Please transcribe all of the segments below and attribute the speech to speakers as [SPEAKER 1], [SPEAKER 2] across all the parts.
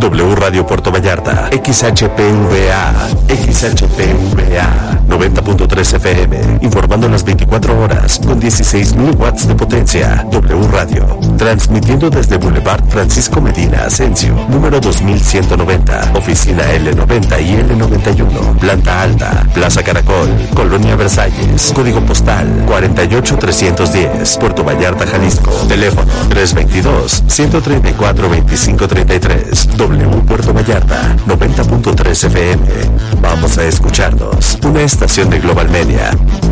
[SPEAKER 1] W Radio Puerto Vallarta, XHPVA, 90.3 FM, informando las 24 horas con 16.000 watts de potencia. W Radio, transmitiendo desde Boulevard Francisco Medina Asensio, número 2190, oficina L90 y L91, planta alta, Plaza Caracol, Colonia Versalles, código postal 48310, Puerto Vallarta, Jalisco, teléfono 322-134-2533, W Puerto Vallarta, 90.3 FM. Vamos a escucharnos, una estación de Global Media.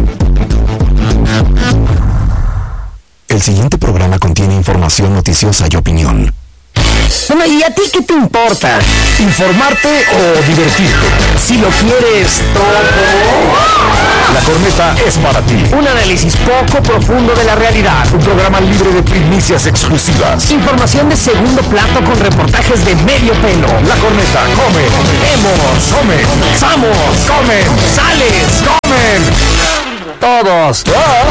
[SPEAKER 2] El siguiente programa contiene información noticiosa y opinión.
[SPEAKER 3] Bueno, ¿y a ti qué te importa? ¿Informarte o divertirte? Si lo quieres todo,
[SPEAKER 4] La Corneta es para ti.
[SPEAKER 3] un análisis poco profundo de la realidad,
[SPEAKER 4] Un programa libre de primicias exclusivas.
[SPEAKER 3] información de segundo plato con reportajes de medio pelo.
[SPEAKER 4] La Corneta come,
[SPEAKER 3] Vemos,
[SPEAKER 4] come,
[SPEAKER 3] somos,
[SPEAKER 4] comen,
[SPEAKER 3] sales,
[SPEAKER 4] comen.
[SPEAKER 3] todos.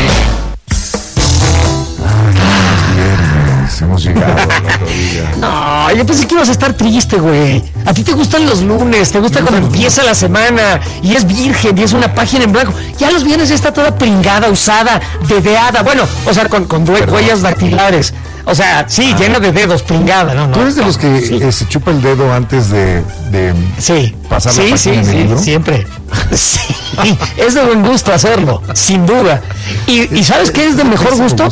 [SPEAKER 4] Hemos llegado al otro día.
[SPEAKER 3] No, yo pensé que ibas a estar triste, güey. A ti te gustan los lunes, te gusta cuando empieza la semana y es virgen y es una página en blanco. Ya los viernes ya está toda pringada, usada, dedeada. Bueno, o sea, con huellas dactilares. O sea, sí, llena de dedos, pringada, ¿no?
[SPEAKER 4] ¿Tú eres de los que se chupa el dedo antes de
[SPEAKER 3] Sí,
[SPEAKER 4] pasar la
[SPEAKER 3] sí,
[SPEAKER 4] página en el
[SPEAKER 3] sí,
[SPEAKER 4] libro?
[SPEAKER 3] siempre. Sí, es de buen gusto hacerlo, sin duda. Y ¿sabes qué es de mejor gusto?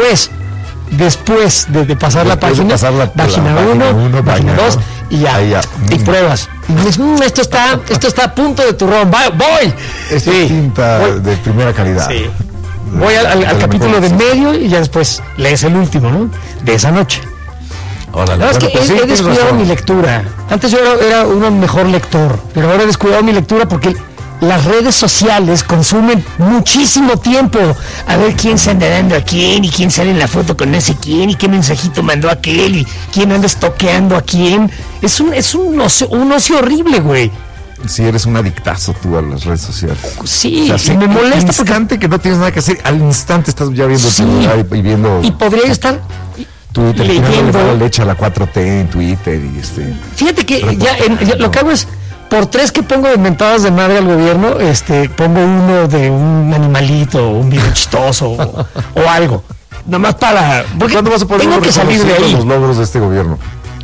[SPEAKER 3] Después de pasar la
[SPEAKER 4] Después de
[SPEAKER 3] página,
[SPEAKER 4] pasar la
[SPEAKER 3] página
[SPEAKER 4] página
[SPEAKER 3] 1, página 2 y ya,
[SPEAKER 4] Ahí ya.
[SPEAKER 3] y pruebas. Esto está a punto de turrón. Voy.
[SPEAKER 4] Esto
[SPEAKER 3] Sí,
[SPEAKER 4] es tinta
[SPEAKER 3] voy.
[SPEAKER 4] de primera calidad.
[SPEAKER 3] Sí. Voy al capítulo de medio y ya después lees el último, ¿no? De esa noche.
[SPEAKER 4] Órale.
[SPEAKER 3] La verdad es que
[SPEAKER 4] Bueno, pues sí,
[SPEAKER 3] he
[SPEAKER 4] tienes
[SPEAKER 3] descuidado
[SPEAKER 4] razón.
[SPEAKER 3] mi lectura. Antes yo era un mejor lector, pero ahora he descuidado mi lectura porque las redes sociales consumen muchísimo tiempo. A ver quién se anda dando a quién y quién sale en la foto con ese quién y qué mensajito mandó aquel y quién anda estoqueando a quién. Es un ocio horrible, güey.
[SPEAKER 4] Si eres un adictazo tú a las redes sociales.
[SPEAKER 3] Sí,
[SPEAKER 4] O sea,
[SPEAKER 3] y me molesta porque
[SPEAKER 4] instante que no tienes nada que hacer, al instante estás ya viendo
[SPEAKER 3] Sí.
[SPEAKER 4] tu celular y viendo
[SPEAKER 3] y podría estar
[SPEAKER 4] Twitter,
[SPEAKER 3] leyendo.
[SPEAKER 4] tirándole mala leche a la 4T en Twitter y
[SPEAKER 3] Fíjate que ya lo que hago es, por 3 que pongo de mentadas de madre al gobierno, pongo uno de un animalito, un video chistoso o algo. Nomás para... Porque
[SPEAKER 4] ¿Cuándo vas a poner
[SPEAKER 3] tengo
[SPEAKER 4] uno
[SPEAKER 3] que salir de
[SPEAKER 4] reconociendo
[SPEAKER 3] ahí.
[SPEAKER 4] los logros de este gobierno?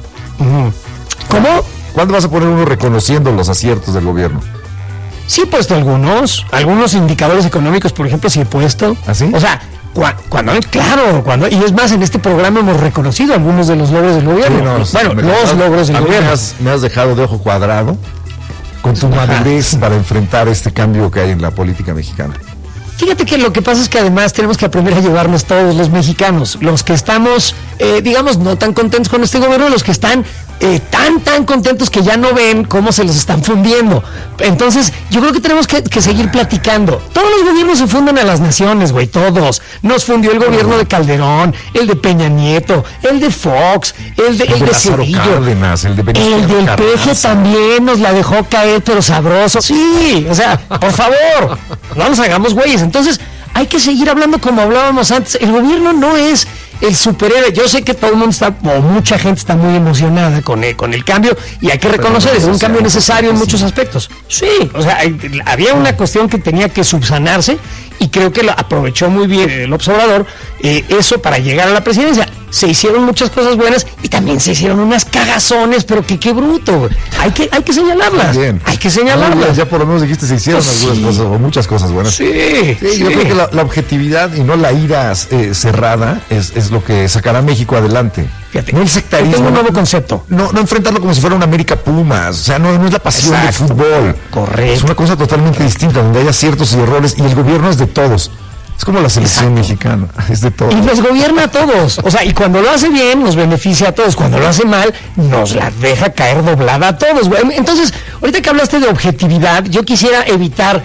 [SPEAKER 3] ¿Cómo?
[SPEAKER 4] ¿Cuándo vas a poner uno reconociendo los aciertos del gobierno?
[SPEAKER 3] Sí he puesto algunos indicadores económicos, por ejemplo, sí he puesto.
[SPEAKER 4] ¿Ah, sí?
[SPEAKER 3] O sea, cuando y es más, en este programa hemos reconocido algunos de los logros del gobierno.
[SPEAKER 4] Sí, no,
[SPEAKER 3] los logros del
[SPEAKER 4] a mí
[SPEAKER 3] gobierno.
[SPEAKER 4] me has dejado de ojo cuadrado con tu madurez para enfrentar este cambio que hay en la política mexicana.
[SPEAKER 3] Fíjate que lo que pasa es que además tenemos que aprender a llevarnos todos los mexicanos, los que estamos, digamos, no tan contentos con este gobierno, los que están tan contentos que ya no ven cómo se los están fundiendo. Entonces, yo creo que tenemos que seguir platicando. Todos los gobiernos se funden a las naciones, güey, todos. Nos fundió el gobierno de Calderón, el de Peña Nieto, el de Fox, el de
[SPEAKER 4] Lázaro
[SPEAKER 3] Cedillo.
[SPEAKER 4] Cárdenas, el de Venustiano
[SPEAKER 3] El del
[SPEAKER 4] Carranza.
[SPEAKER 3] peje también nos la dejó caer, pero sabroso. Sí, o sea, por favor, no nos hagamos güeyes. Entonces, hay que seguir hablando como hablábamos antes. El gobierno no es el superhéroe. Yo sé que todo el mundo está, o mucha gente está muy emocionada con el cambio, y hay que reconocer, es un cambio necesario en muchos aspectos. Sí, o sea, había una cuestión que tenía que subsanarse, y creo que lo aprovechó muy bien el observador, eso para llegar a la presidencia. Se hicieron muchas cosas buenas y también se hicieron unas cagazones, pero que qué bruto, güey. Hay que señalarlas.
[SPEAKER 4] Bien.
[SPEAKER 3] Hay que señalarlas.
[SPEAKER 4] Ya por lo menos dijiste se hicieron
[SPEAKER 3] Pues
[SPEAKER 4] algunas
[SPEAKER 3] sí.
[SPEAKER 4] cosas o muchas cosas buenas.
[SPEAKER 3] Sí,
[SPEAKER 4] Yo creo que la objetividad y no la ira cerrada es lo que sacará a México adelante.
[SPEAKER 3] Fíjate,
[SPEAKER 4] No el
[SPEAKER 3] yo
[SPEAKER 4] sectarismo.
[SPEAKER 3] tengo un nuevo concepto.
[SPEAKER 4] No enfrentarlo como si fuera un América Pumas. O sea, no es la pasión
[SPEAKER 3] Exacto.
[SPEAKER 4] del fútbol.
[SPEAKER 3] Correcto.
[SPEAKER 4] Es una cosa totalmente distinta, donde hay aciertos y errores, y el gobierno es de todos. Es como la selección mexicana, es de todos.
[SPEAKER 3] Y nos gobierna a todos. O sea, y cuando lo hace bien, nos beneficia a todos. Cuando lo hace mal, nos la deja caer doblada a todos, güey. Entonces, ahorita que hablaste de objetividad, yo quisiera evitar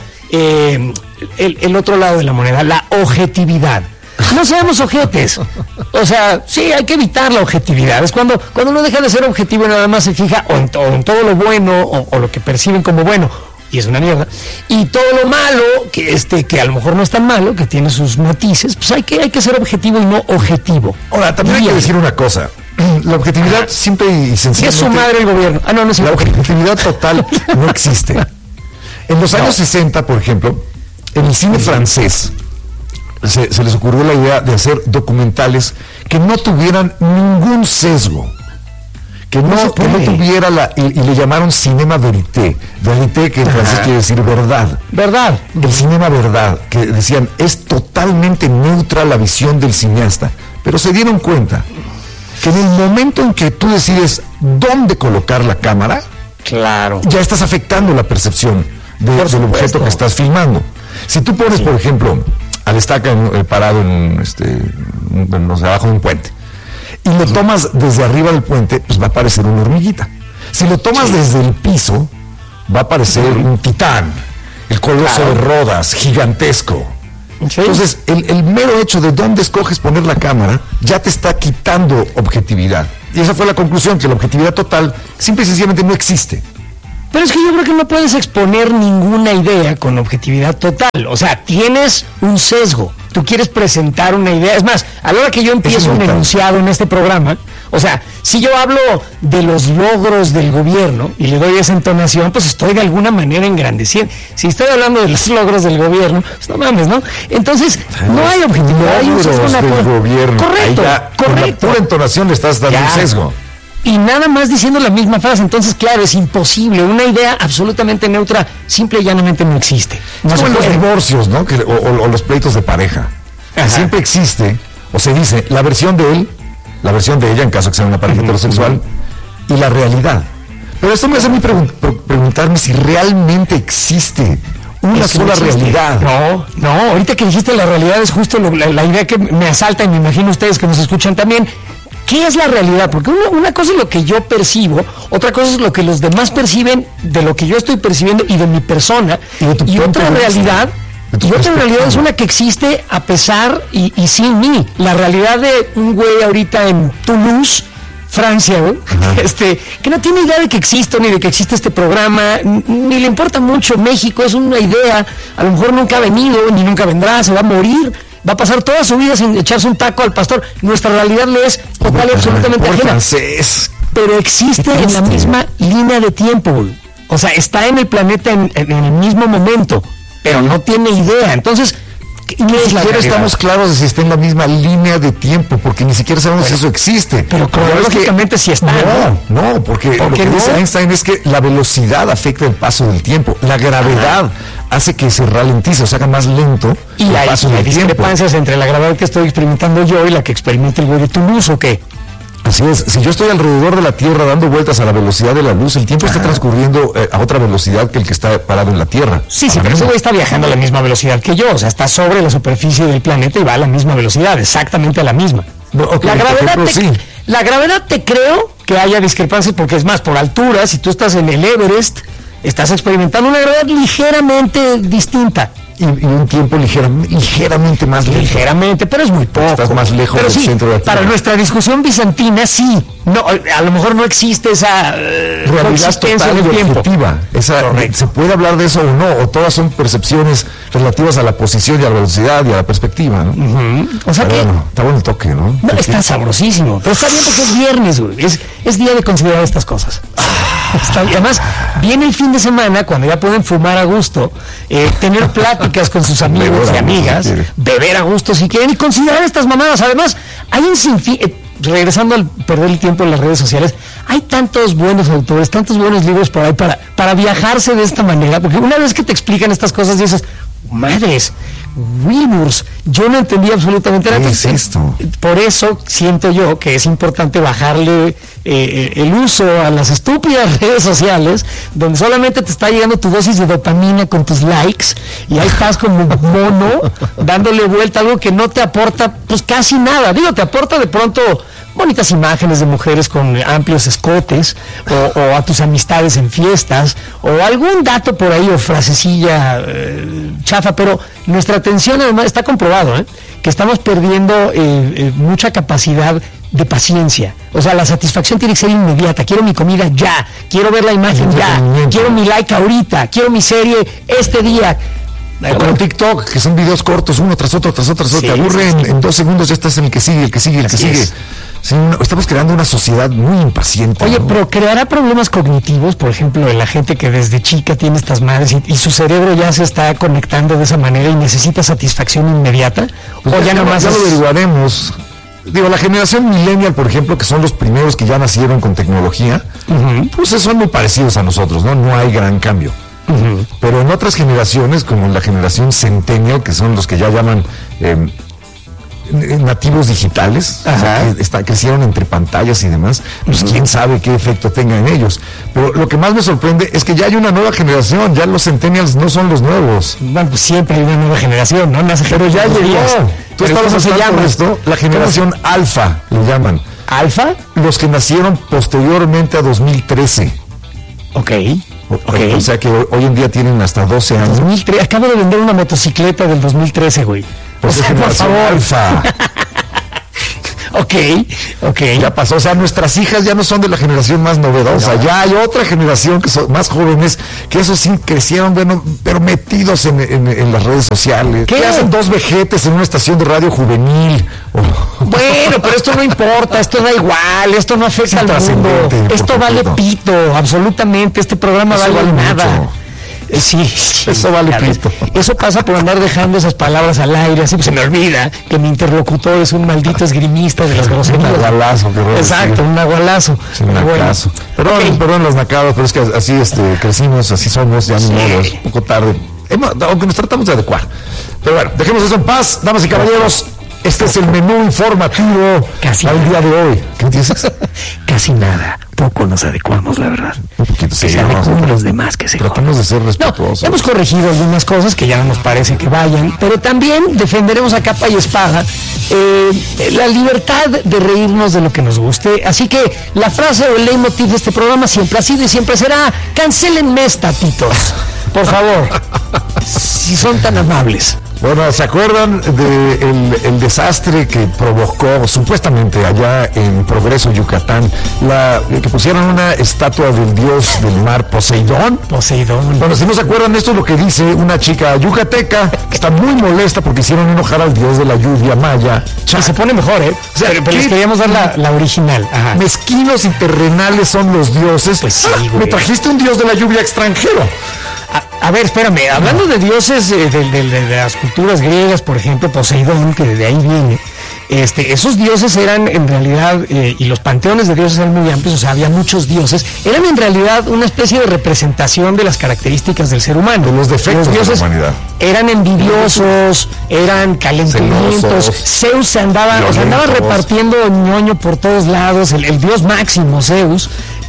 [SPEAKER 3] el otro lado de la moneda, la objetividad. No seamos ojetes. O sea, sí, hay que evitar la objetividad. Es cuando uno deja de ser objetivo y nada más se fija o en todo lo bueno o lo que perciben como bueno, y es una mierda, y todo lo malo, que a lo mejor no es tan malo, que tiene sus matices, pues hay que ser objetivo y no objetivo.
[SPEAKER 4] Ahora, también hay que decir una cosa. La objetividad simple y sencilla.
[SPEAKER 3] Es su madre el gobierno. Ah, no, no es
[SPEAKER 4] la objetividad total no existe. En los años 60, por ejemplo, en el cine francés se les ocurrió la idea de hacer documentales que no tuvieran ningún sesgo, que no tuviera y le llamaron cinema verité. Verité, que en francés quiere decir verdad.
[SPEAKER 3] Verdad.
[SPEAKER 4] El cinema verdad, que decían, es totalmente neutra la visión del cineasta. Pero se dieron cuenta que en el momento en que tú decides dónde colocar la cámara,
[SPEAKER 3] claro,
[SPEAKER 4] ya estás afectando la percepción del objeto que estás filmando. Si tú pones, por ejemplo, al estaca parado abajo de un puente, y lo tomas desde arriba del puente, pues va a aparecer una hormiguita. Si lo tomas desde el piso, va a aparecer un titán, el coloso de Rodas, gigantesco. Entonces, el mero hecho de dónde escoges poner la cámara ya te está quitando objetividad. Y esa fue la conclusión, que la objetividad total simple y sencillamente no existe.
[SPEAKER 3] Pero es que yo creo que no puedes exponer ninguna idea con objetividad total. O sea, tienes un sesgo. Tú quieres presentar una idea. Es más, a la hora que yo empiezo un enunciado en este programa, o sea, si yo hablo de los logros del gobierno y le doy esa entonación, pues estoy de alguna manera engrandeciendo. Si estoy hablando de los logros del gobierno, pues no mames, ¿no? Entonces, no hay objetividad. Hay un sesgo
[SPEAKER 4] del gobierno.
[SPEAKER 3] Correcto, correcto.
[SPEAKER 4] Con la pura entonación le estás dando un sesgo.
[SPEAKER 3] Y nada más diciendo la misma frase, entonces claro, es imposible, una idea absolutamente neutra, simple y llanamente no existe.
[SPEAKER 4] No es como los divorcios, ¿no? O los pleitos de pareja. Siempre existe, o se dice, la versión de él, la versión de ella, en caso que sea una pareja heterosexual, y la realidad. Pero esto me hace a mí preguntarme si realmente existe una sola realidad.
[SPEAKER 3] No, ahorita que dijiste la realidad es justo la idea que me asalta, y me imagino ustedes que nos escuchan también. ¿Qué es la realidad? Porque una cosa es lo que yo percibo, otra cosa es lo que los demás perciben de lo que yo estoy percibiendo y de mi persona. Y otra realidad es una que existe a pesar y sin mí. La realidad de un güey ahorita en Toulouse, Francia, que no tiene idea de que existo, ni de que existe este programa, ni le importa mucho México, es una idea, a lo mejor nunca ha venido, ni nunca vendrá, se va a morir. Va a pasar toda su vida sin echarse un taco al pastor. Nuestra realidad le es total y absolutamente ajena.
[SPEAKER 4] Francés.
[SPEAKER 3] Pero existe en la misma línea de tiempo. O sea, está en el planeta en el mismo momento, pero no tiene idea. Entonces,
[SPEAKER 4] ni siquiera estamos claros de si está en la misma línea de tiempo, porque ni siquiera sabemos si eso existe.
[SPEAKER 3] Pero cronológicamente sí está.
[SPEAKER 4] No, porque lo que dice Einstein es que la velocidad afecta el paso del tiempo. La gravedad hace que se ralentice, o sea, haga más lento el paso del tiempo. ¿Y hay
[SPEAKER 3] discrepancias entre la gravedad que estoy experimentando yo y la que experimenta el güey de Toulouse o qué?
[SPEAKER 4] Así es, si yo estoy alrededor de la Tierra dando vueltas a la velocidad de la luz, el tiempo está transcurriendo a otra velocidad que el que está parado en la Tierra.
[SPEAKER 3] Sí, pero ese güey está viajando a la misma velocidad que yo, o sea, está sobre la superficie del planeta y va a la misma velocidad, exactamente a la misma. La gravedad te creo que haya discrepancias, porque es más, por altura, si tú estás en el Everest, estás experimentando una gravedad ligeramente distinta.
[SPEAKER 4] Y un tiempo ligeramente más lento.
[SPEAKER 3] Ligeramente, pero es muy poco.
[SPEAKER 4] Estás más lejos del centro de la Tierra.
[SPEAKER 3] Para nuestra discusión bizantina, sí. No, a lo mejor no existe esa
[SPEAKER 4] realidad total y objetiva. Se puede hablar de eso o no, o todas son percepciones relativas a la posición y a la velocidad y a la perspectiva, ¿no?
[SPEAKER 3] O sea,
[SPEAKER 4] está bueno el toque, ¿no?
[SPEAKER 3] Está sabrosísimo, pero está bien porque es viernes, güey. Es día de considerar estas cosas. Además, viene el fin de semana cuando ya pueden fumar a gusto, tener pláticas con sus amigos y amigas, beber a gusto si quieren y considerar estas mamadas. Además, hay un sinfín, regresando al perder el tiempo en las redes sociales, hay tantos buenos autores, tantos buenos libros por ahí para viajarse de esta manera, porque una vez que te explican estas cosas dices, madres, Wilburs, yo no entendí absolutamente nada.
[SPEAKER 4] ¿Qué es esto?
[SPEAKER 3] Por eso siento yo que es importante bajarle el uso a las estúpidas redes sociales, donde solamente te está llegando tu dosis de dopamina con tus likes, y ahí estás como mono, dándole vuelta a algo que no te aporta pues casi nada. Digo, te aporta de pronto bonitas imágenes de mujeres con amplios escotes, o a tus amistades en fiestas, o algún dato por ahí o frasecilla chafa, pero nuestra atención, además, está comprobado, que estamos perdiendo mucha capacidad de paciencia. O sea, la satisfacción tiene que ser inmediata. Quiero mi comida ya, quiero ver la imagen ya, quiero mi like ahorita, quiero mi serie este día.
[SPEAKER 4] Como TikTok, que son videos cortos, uno tras otro, sí, te aburre en 2 segundos, ya estás en el que sigue. Sí, estamos creando una sociedad muy impaciente.
[SPEAKER 3] Oye,
[SPEAKER 4] ¿no?
[SPEAKER 3] pero ¿creará problemas cognitivos, por ejemplo, en la gente que desde chica tiene estas madres y su cerebro ya se está conectando de esa manera y necesita satisfacción inmediata?
[SPEAKER 4] Pues
[SPEAKER 3] o ya nomás
[SPEAKER 4] lo averiguaremos. Digo, la generación millennial, por ejemplo, que son los primeros que ya nacieron con tecnología, pues son muy parecidos a nosotros, ¿no? No hay gran cambio. Pero en otras generaciones, como la generación centennial, que son los que ya llaman nativos digitales, o sea, que crecieron entre pantallas y demás, pues quién sabe qué efecto tenga en ellos. Pero lo que más me sorprende es que ya hay una nueva generación, ya los centennials no son los nuevos.
[SPEAKER 3] Bueno, pues siempre hay una nueva generación, ¿no?
[SPEAKER 4] Pero ya llegó. ¿Tú estabas hablando de esto? La generación alfa, le llaman.
[SPEAKER 3] ¿Alfa?
[SPEAKER 4] Los que nacieron posteriormente a 2013.
[SPEAKER 3] Ok.
[SPEAKER 4] O sea que hoy en día tienen hasta 12 años.
[SPEAKER 3] 2003, acabo de vender una motocicleta del 2013, güey.
[SPEAKER 4] Pues o sea, por favor. Alfa.
[SPEAKER 3] Ok.
[SPEAKER 4] Ya pasó, o sea, nuestras hijas ya no son de la generación más novedosa, ya hay otra generación que son más jóvenes, que esos sí crecieron, bueno, pero metidos en las redes sociales.
[SPEAKER 3] ¿Qué
[SPEAKER 4] hacen dos vejetes en una estación de radio juvenil?
[SPEAKER 3] Bueno, pero esto no importa, esto da igual, esto no afecta al mundo, esto vale pito, absolutamente, este programa
[SPEAKER 4] eso
[SPEAKER 3] vale nada.
[SPEAKER 4] Mucho.
[SPEAKER 3] Sí,
[SPEAKER 4] eso vale pito.
[SPEAKER 3] Eso pasa por andar dejando esas palabras al aire, así pues se me olvida que mi interlocutor es un maldito esgrimista de las groserías.
[SPEAKER 4] Un nahualazo, que
[SPEAKER 3] exacto, un nahualazo.
[SPEAKER 4] Sí, un nacazo. Perdón los nacados, pero es que así crecimos, así somos, ya ni modo, es un poco tarde. Aunque nos tratamos de adecuar. Pero bueno, dejemos eso en paz, damas y caballeros. Este es el menú informativo al día de hoy. ¿Qué dices?
[SPEAKER 3] Casi nada. Poco nos adecuamos, la verdad.
[SPEAKER 4] Un poquito,
[SPEAKER 3] sí. Se adecuan los demás que se
[SPEAKER 4] tratamos de ser respetuosos.
[SPEAKER 3] No, hemos corregido algunas cosas que ya no nos parece que vayan, pero también defenderemos a capa y espada la libertad de reírnos de lo que nos guste. Así que la frase o el leitmotiv de este programa siempre ha sido y siempre será: cancelenme, tatitos. Por favor, si son tan amables.
[SPEAKER 4] Bueno, ¿se acuerdan del desastre que provocó supuestamente allá en Progreso, Yucatán, que pusieron una estatua del dios del mar, Poseidón? Bueno, si no se acuerdan, esto es lo que dice una chica yucateca que está muy molesta porque hicieron enojar al dios de la lluvia maya.
[SPEAKER 3] Y se pone mejor, ¿eh? O sea, pero les queríamos dar la original. Ajá.
[SPEAKER 4] Mezquinos y terrenales son los dioses.
[SPEAKER 3] Pues sí, güey.
[SPEAKER 4] Me trajiste un dios de la lluvia extranjero.
[SPEAKER 3] A ver, espérame, hablando de dioses de las culturas griegas, por ejemplo, Poseidón, que de ahí viene, esos dioses eran en realidad, y los panteones de dioses eran muy amplios, o sea, había muchos dioses, eran en realidad una especie de representación de las características del ser humano.
[SPEAKER 4] De los defectos de la humanidad.
[SPEAKER 3] Eran envidiosos, eran calenturientos, Zeus se andaba repartiendo ñoño por todos lados, el dios máximo Zeus,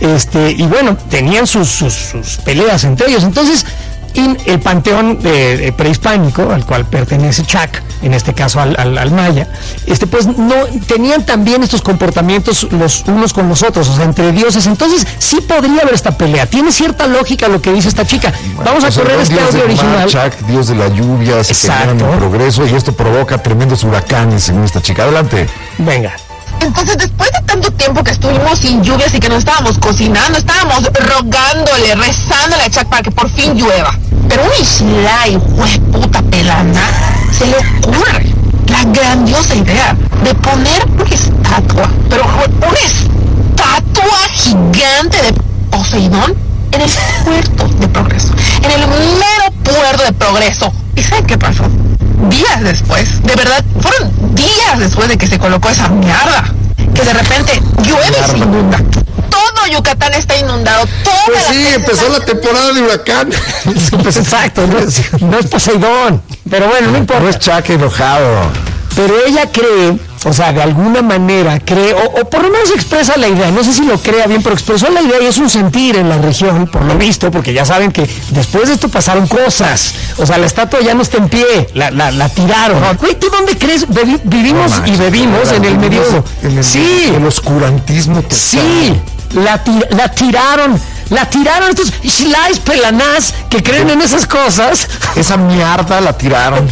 [SPEAKER 3] y bueno, tenían sus peleas entre ellos. Entonces, en el panteón prehispánico al cual pertenece Chac, en este caso al maya, pues no tenían también estos comportamientos los unos con los otros, o sea, entre dioses. Entonces sí podría haber esta pelea. Tiene cierta lógica lo que dice esta chica.
[SPEAKER 4] Bueno,
[SPEAKER 3] vamos a correr este audio original.
[SPEAKER 4] Chac, dios de la lluvia, se quedaron en Progreso, y esto provoca tremendos huracanes, según esta chica. Adelante.
[SPEAKER 3] Venga.
[SPEAKER 5] Entonces, después de tanto tiempo que estuvimos sin lluvias y que no estábamos cocinando, estábamos rogándole, rezándole a Chac para que por fin llueva. Pero un Islay, puta pelana, se le ocurre la grandiosa idea de poner una estatua, pero una estatua gigante de Poseidón en el puerto de Progreso, en el mero puerto de Progreso. ¿Y saben qué pasó? Días después, de verdad, fueron días después de que se colocó esa mierda, que de repente llueve y se inunda. Todo Yucatán está inundado.
[SPEAKER 4] Pues sí, empezó la temporada de huracán.
[SPEAKER 3] Pues exacto, no es Poseidón, pero bueno, no importa.
[SPEAKER 4] No es Chac enojado.
[SPEAKER 3] Pero ella cree, o sea, de alguna manera cree, o por lo menos expresa la idea, no sé si lo crea bien, pero expresó la idea y es un sentir en la región, por lo visto, porque ya saben que después de esto pasaron cosas. O sea, la estatua ya no está en pie, la tiraron. Güey, ¿tú dónde crees? Vivimos y bebimos en el medio. Sí.
[SPEAKER 4] El oscurantismo total.
[SPEAKER 3] Sí, la tiraron estos Islays pelanás que creen en esas cosas.
[SPEAKER 4] Esa mierda la tiraron.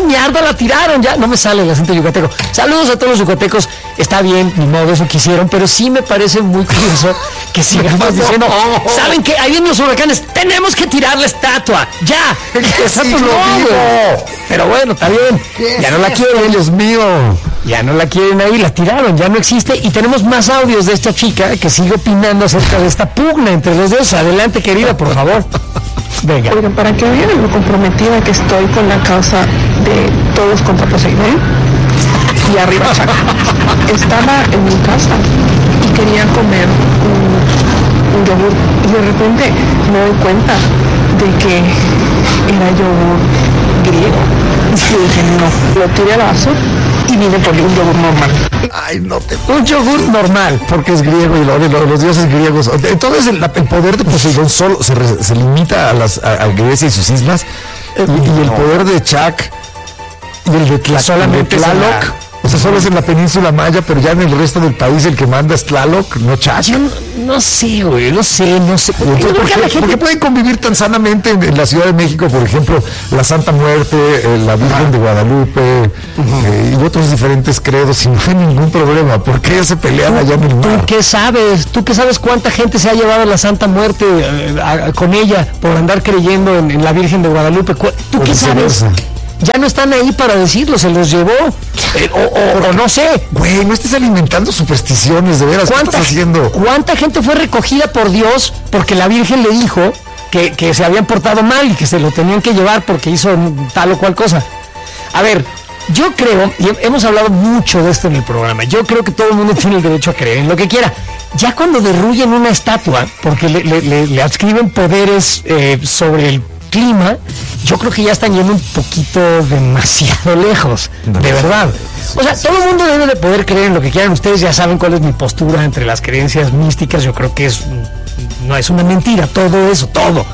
[SPEAKER 3] Ya no me sale el acento yucateco. Saludos a todos los yucatecos. Está bien, ni modo, eso quisieron, pero sí me parece muy curioso que sigamos diciendo, ¿saben qué? Ahí vienen los huracanes, tenemos que tirar la estatua, ya.
[SPEAKER 4] Pero bueno, está bien.
[SPEAKER 3] Ya no la quieren.
[SPEAKER 4] Dios mío.
[SPEAKER 3] Ya no la quieren ahí, la tiraron, ya no existe. Y tenemos más audios de esta chica que sigue opinando acerca de esta pugna entre los dos. Adelante, querida, por favor. Venga.
[SPEAKER 6] Oigan, para que vean lo comprometida que estoy con la causa de todos contra Poseidón y arriba Chac. Estaba en mi casa y quería comer un yogur y de repente me doy cuenta de que era yogur griego. Y dije, no, lo tiré a la basura y vine por un yogur normal.
[SPEAKER 4] Ay, no te...
[SPEAKER 3] Un yogur normal.
[SPEAKER 4] Porque es griego y los dioses griegos. Entonces el poder de Poseidón solo se limita a Grecia y sus islas. Y el poder de Chac y el de
[SPEAKER 3] solamente
[SPEAKER 4] Tlaloc. O sea, solo es en la península maya, pero ya en el resto del país el que manda es Tlaloc, no Chac.
[SPEAKER 3] Yo no sé, güey, no sé.
[SPEAKER 4] ¿Por qué pueden convivir tan sanamente en la Ciudad de México, por ejemplo, la Santa Muerte, la Virgen de Guadalupe y otros diferentes credos y no hay ningún problema? ¿Por qué se pelean allá en el mar?
[SPEAKER 3] ¿Tú qué sabes? ¿Tú qué sabes cuánta gente se ha llevado a la Santa Muerte con ella por andar creyendo en la Virgen de Guadalupe? ¿Tú qué sabes? Ya no están ahí para decirlo, se los llevó. O no sé.
[SPEAKER 4] Güey, no estés alimentando supersticiones, de veras. ¿Qué estás haciendo?
[SPEAKER 3] ¿Cuánta gente fue recogida por Dios porque la Virgen le dijo que se habían portado mal y que se lo tenían que llevar porque hizo tal o cual cosa? A ver, yo creo, y hemos hablado mucho de esto en el programa, yo creo que todo el mundo tiene el derecho a creer en lo que quiera. Ya cuando derruyen una estatua porque le adscriben poderes sobre el clima, yo creo que ya están yendo un poquito demasiado lejos, de verdad. O sea, todo el mundo debe de poder creer en lo que quieran. Ustedes ya saben cuál es mi postura entre las creencias místicas. Yo creo que no es una mentira, todo eso, todo.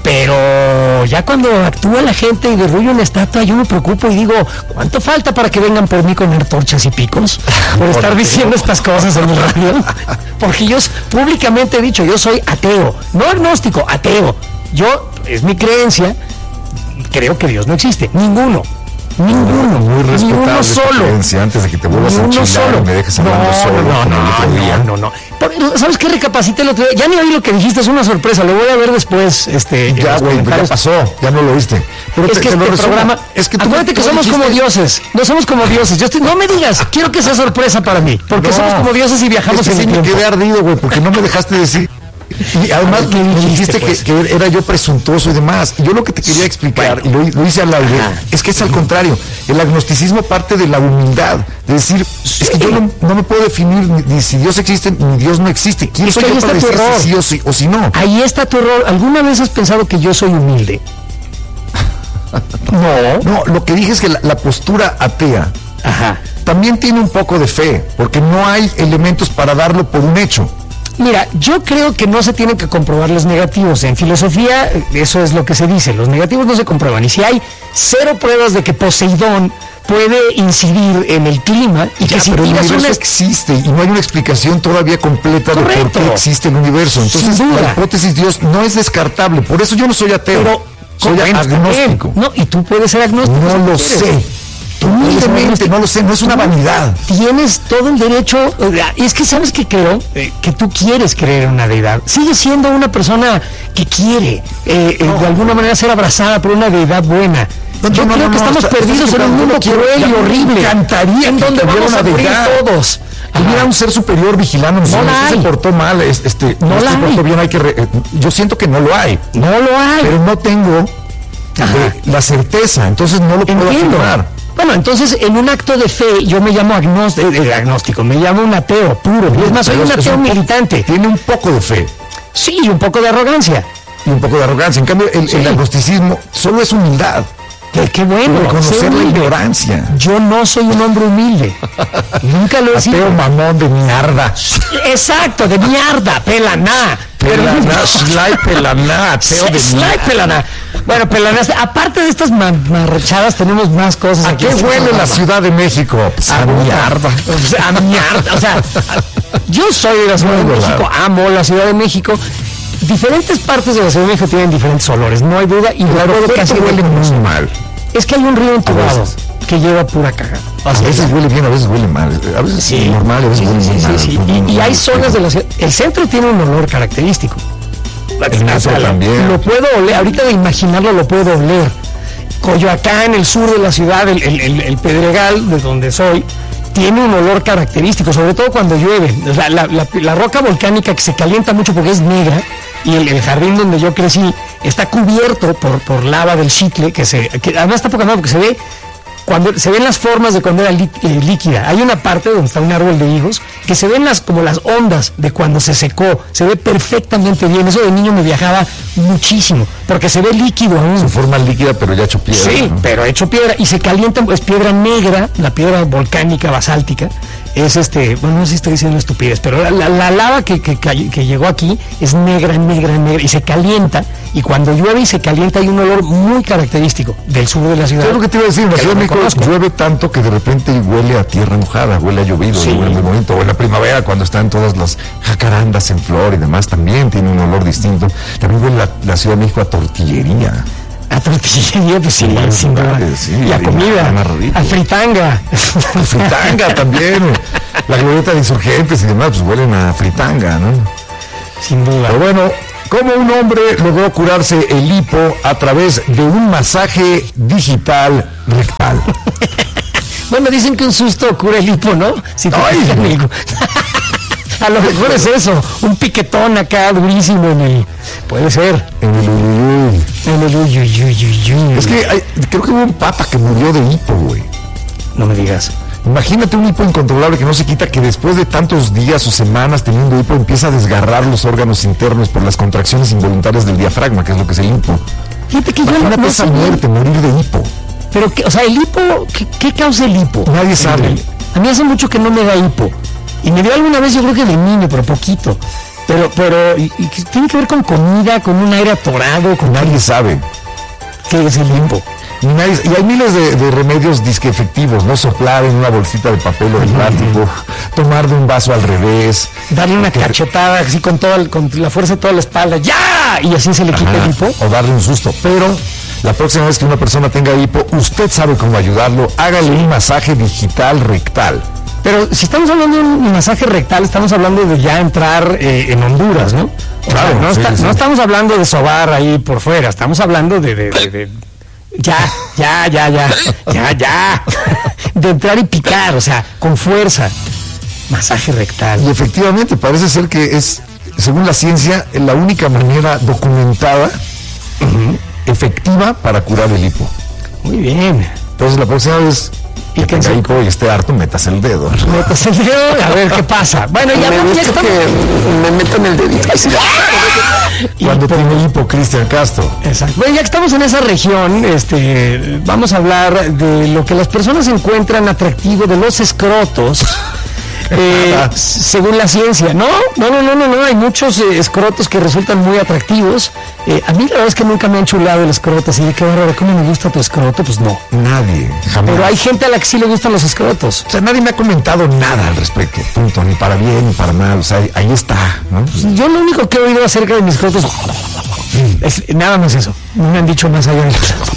[SPEAKER 3] Pero ya cuando actúa la gente y derruye una estatua, yo me preocupo y digo, ¿cuánto falta para que vengan por mí con antorchas y picos? Por estar diciendo estas cosas en el radio. Porque yo públicamente he dicho, yo soy ateo, no agnóstico, ateo. Yo, es mi creencia, creo que Dios no existe, ninguno,
[SPEAKER 4] muy respetable
[SPEAKER 3] ninguno solo,
[SPEAKER 4] creencia, antes de que te vuelvas a
[SPEAKER 3] ninguno
[SPEAKER 4] chilar
[SPEAKER 3] solo.
[SPEAKER 4] y me dejes hablando solo.
[SPEAKER 3] No. ¿Sabes qué? Recapacité el otro día, ya ni oí lo que dijiste, es una sorpresa, lo voy a ver después.
[SPEAKER 4] Ya, güey, ya pasó, ya no lo oíste. Pero
[SPEAKER 3] es que este programa, acuérdate que somos como dioses, no somos como dioses. No me digas, quiero que sea sorpresa para mí, porque somos como dioses y viajamos en el tiempo.
[SPEAKER 4] Me quedé ardido, güey, porque no me dejaste decir. Y además me dijiste pues que era yo presuntuoso y demás. Y yo lo que te quería explicar, y lo hice al aire, es que es al contrario. El agnosticismo parte de la humildad. De decir, es que yo no me puedo definir ni si Dios existe ni Dios no existe. ¿Quién soy yo para decir si sí o si no?
[SPEAKER 3] Ahí está tu error. ¿Alguna vez has pensado que yo soy humilde?
[SPEAKER 4] No, lo que dije es que la postura atea también tiene un poco de fe, porque no hay elementos para darlo por un hecho.
[SPEAKER 3] Mira, yo creo que no se tienen que comprobar los negativos. En filosofía, eso es lo que se dice. Los negativos no se comprueban. Y si hay 0 pruebas de que Poseidón puede incidir en el clima y que si
[SPEAKER 4] pero el
[SPEAKER 3] tiras
[SPEAKER 4] universo existe y no hay una explicación todavía completa de por qué existe el universo. Entonces, la hipótesis Dios no es descartable. Por eso yo no soy ateo.
[SPEAKER 3] Pero
[SPEAKER 4] soy agnóstico.
[SPEAKER 3] No, y tú puedes ser agnóstico.
[SPEAKER 4] No lo sé. Humildemente, no lo sé, no es una vanidad.
[SPEAKER 3] Tienes todo el derecho. Es que sabes que creo que tú quieres creer en una deidad. Sigues siendo una persona que quiere de alguna manera ser abrazada por una deidad buena. Yo creo que estamos perdidos en un mundo cruel y horrible.
[SPEAKER 4] Me encantaría
[SPEAKER 3] en donde vamos a morir todos.
[SPEAKER 4] Hubiera un ser superior vigilándonos.
[SPEAKER 3] No la hay.
[SPEAKER 4] Se portó mal, no se portó bien, yo siento que no lo hay.
[SPEAKER 3] No lo hay.
[SPEAKER 4] Pero no tengo la certeza, entonces no lo puedo afirmar.
[SPEAKER 3] Bueno, entonces en un acto de fe yo me llamo agnóstico, me llamo un ateo puro. Y es más, soy un ateo militante.
[SPEAKER 4] Tiene un poco de fe.
[SPEAKER 3] Sí, y un poco de arrogancia.
[SPEAKER 4] En cambio, el agnosticismo solo es humildad.
[SPEAKER 3] Qué bueno.
[SPEAKER 4] Reconocer la ignorancia.
[SPEAKER 3] Yo no soy un hombre humilde. Nunca lo he sido.
[SPEAKER 4] Ateo mamón de mierda.
[SPEAKER 3] Exacto, de mierda, pelaná.
[SPEAKER 4] Pelaná, ateo de mierda.
[SPEAKER 3] Bueno, pelaná, aparte de estas marrachadas, tenemos más cosas.
[SPEAKER 4] ¿A qué huele la Ciudad de México?
[SPEAKER 3] A mierda. A mierda. O sea, yo soy de la Ciudad de México, amo la Ciudad de México. Diferentes partes de la Ciudad de México tienen diferentes olores, no hay duda, y claro, casi huele muy mal. Es que hay un río entubado que lleva pura caga.
[SPEAKER 4] A veces huele bien, a veces huele mal. A veces sí, normal, a veces huele muy mal.
[SPEAKER 3] Sí. Y hay zonas de la ciudad. El centro tiene un olor característico.
[SPEAKER 4] También.
[SPEAKER 3] Lo puedo oler, ahorita de imaginarlo lo puedo oler. Coyoacán, el sur de la ciudad, el Pedregal, de donde soy, tiene un olor característico, sobre todo cuando llueve. O sea, la roca volcánica que se calienta mucho porque es negra, y el jardín donde yo crecí está cubierto por lava del Xitle, que además está poca madre porque se ven las formas de cuando era líquida. Hay una parte donde está un árbol de higos que se ven como las ondas de cuando se secó. Se ve perfectamente bien. Eso de niño me viajaba muchísimo porque se ve líquido aún.
[SPEAKER 4] Su forma líquida, pero ya hecho piedra.
[SPEAKER 3] Sí, ¿no? Pero hecho piedra y se calienta. Es piedra negra, la piedra volcánica basáltica. Es bueno, no sé si estoy diciendo estupidez, pero la lava que llegó aquí es negra y se calienta. Y cuando llueve y se calienta hay un olor muy característico del sur de la ciudad.
[SPEAKER 4] ¿Qué es lo que te iba a decir? En la Ciudad de México llueve tanto que de repente huele a tierra mojada, huele a llovido, sí. Huele muy bonito. O en la primavera, cuando están todas las jacarandas en flor y demás, también tiene un olor distinto. También huele la Ciudad de México a tortillería.
[SPEAKER 3] A tortillería, pues sí, sin duda.
[SPEAKER 4] Sí,
[SPEAKER 3] la comida, a fritanga.
[SPEAKER 4] A fritanga también. La glorieta de Insurgentes y demás, pues huelen a fritanga, ¿no?
[SPEAKER 3] Sin duda.
[SPEAKER 4] Pero bueno, ¿cómo un hombre logró curarse el hipo a través de un masaje digital rectal?
[SPEAKER 3] Bueno, dicen que un susto cura el hipo, ¿no? Si te a lo mejor es eso, un piquetón acá durísimo puede ser.
[SPEAKER 4] En el uyuyuyuyuy. Es que creo que hubo un papa que murió de hipo, güey.
[SPEAKER 3] No me digas.
[SPEAKER 4] Imagínate un hipo incontrolable que no se quita, que después de tantos días o semanas teniendo hipo empieza a desgarrar los órganos internos por las contracciones involuntarias del diafragma, que es lo que es el hipo.
[SPEAKER 3] Fíjate que
[SPEAKER 4] imagínate esa muerte, morir de hipo.
[SPEAKER 3] Pero, o sea, el hipo, ¿qué causa el hipo?
[SPEAKER 4] Nadie sabe.
[SPEAKER 3] A mí hace mucho que no me da hipo. Y me dio alguna vez, yo creo que de niño, pero poquito. Pero tiene que ver con comida, con un aire atorado, con...
[SPEAKER 4] Nadie sabe.
[SPEAKER 3] ¿Qué es el hipo?
[SPEAKER 4] Y hay miles de remedios disque efectivos, ¿no? Soplar en una bolsita de papel o de plástico, tomar de un vaso al revés.
[SPEAKER 3] Darle una cachetada así con la fuerza de toda la espalda, ¡ya! Y así se le quita el hipo.
[SPEAKER 4] O darle un susto. Pero la próxima vez que una persona tenga hipo, usted sabe cómo ayudarlo. Hágale un masaje digital rectal.
[SPEAKER 3] Pero si estamos hablando de un masaje rectal, estamos hablando de ya entrar en Honduras, ¿no? Claro, no estamos hablando de sobar ahí por fuera, estamos hablando de ya. De entrar y picar, o sea, con fuerza. Masaje rectal.
[SPEAKER 4] Y efectivamente, parece ser que es, según la ciencia, la única manera documentada, efectiva para curar el hipo.
[SPEAKER 3] Muy bien.
[SPEAKER 4] Entonces la próxima vez que tenga hipo y esté harto, metas el dedo.
[SPEAKER 3] Metas el dedo, a ver qué pasa. Bueno, ya estamos...
[SPEAKER 6] que me metan el dedito.
[SPEAKER 4] Cuando tiene hipo, Cristian Castro.
[SPEAKER 3] Exacto. Bueno, ya que estamos en esa región, vamos a hablar de lo que las personas encuentran atractivo de los escrotos. Según la ciencia, no, hay muchos escrotos que resultan muy atractivos. A mí la verdad es que nunca me han chulado el escroto, así de qué bárbaro, ¿cómo me gusta tu escroto? Pues no.
[SPEAKER 4] Nadie, jamás.
[SPEAKER 3] Pero hay gente a la que sí le gustan los escrotos.
[SPEAKER 4] O sea, nadie me ha comentado nada al respecto, punto, ni para bien ni para mal, o sea, ahí está, ¿no?
[SPEAKER 3] Yo lo único que he oído acerca de mis escrotos es nada más eso, no me han dicho más allá de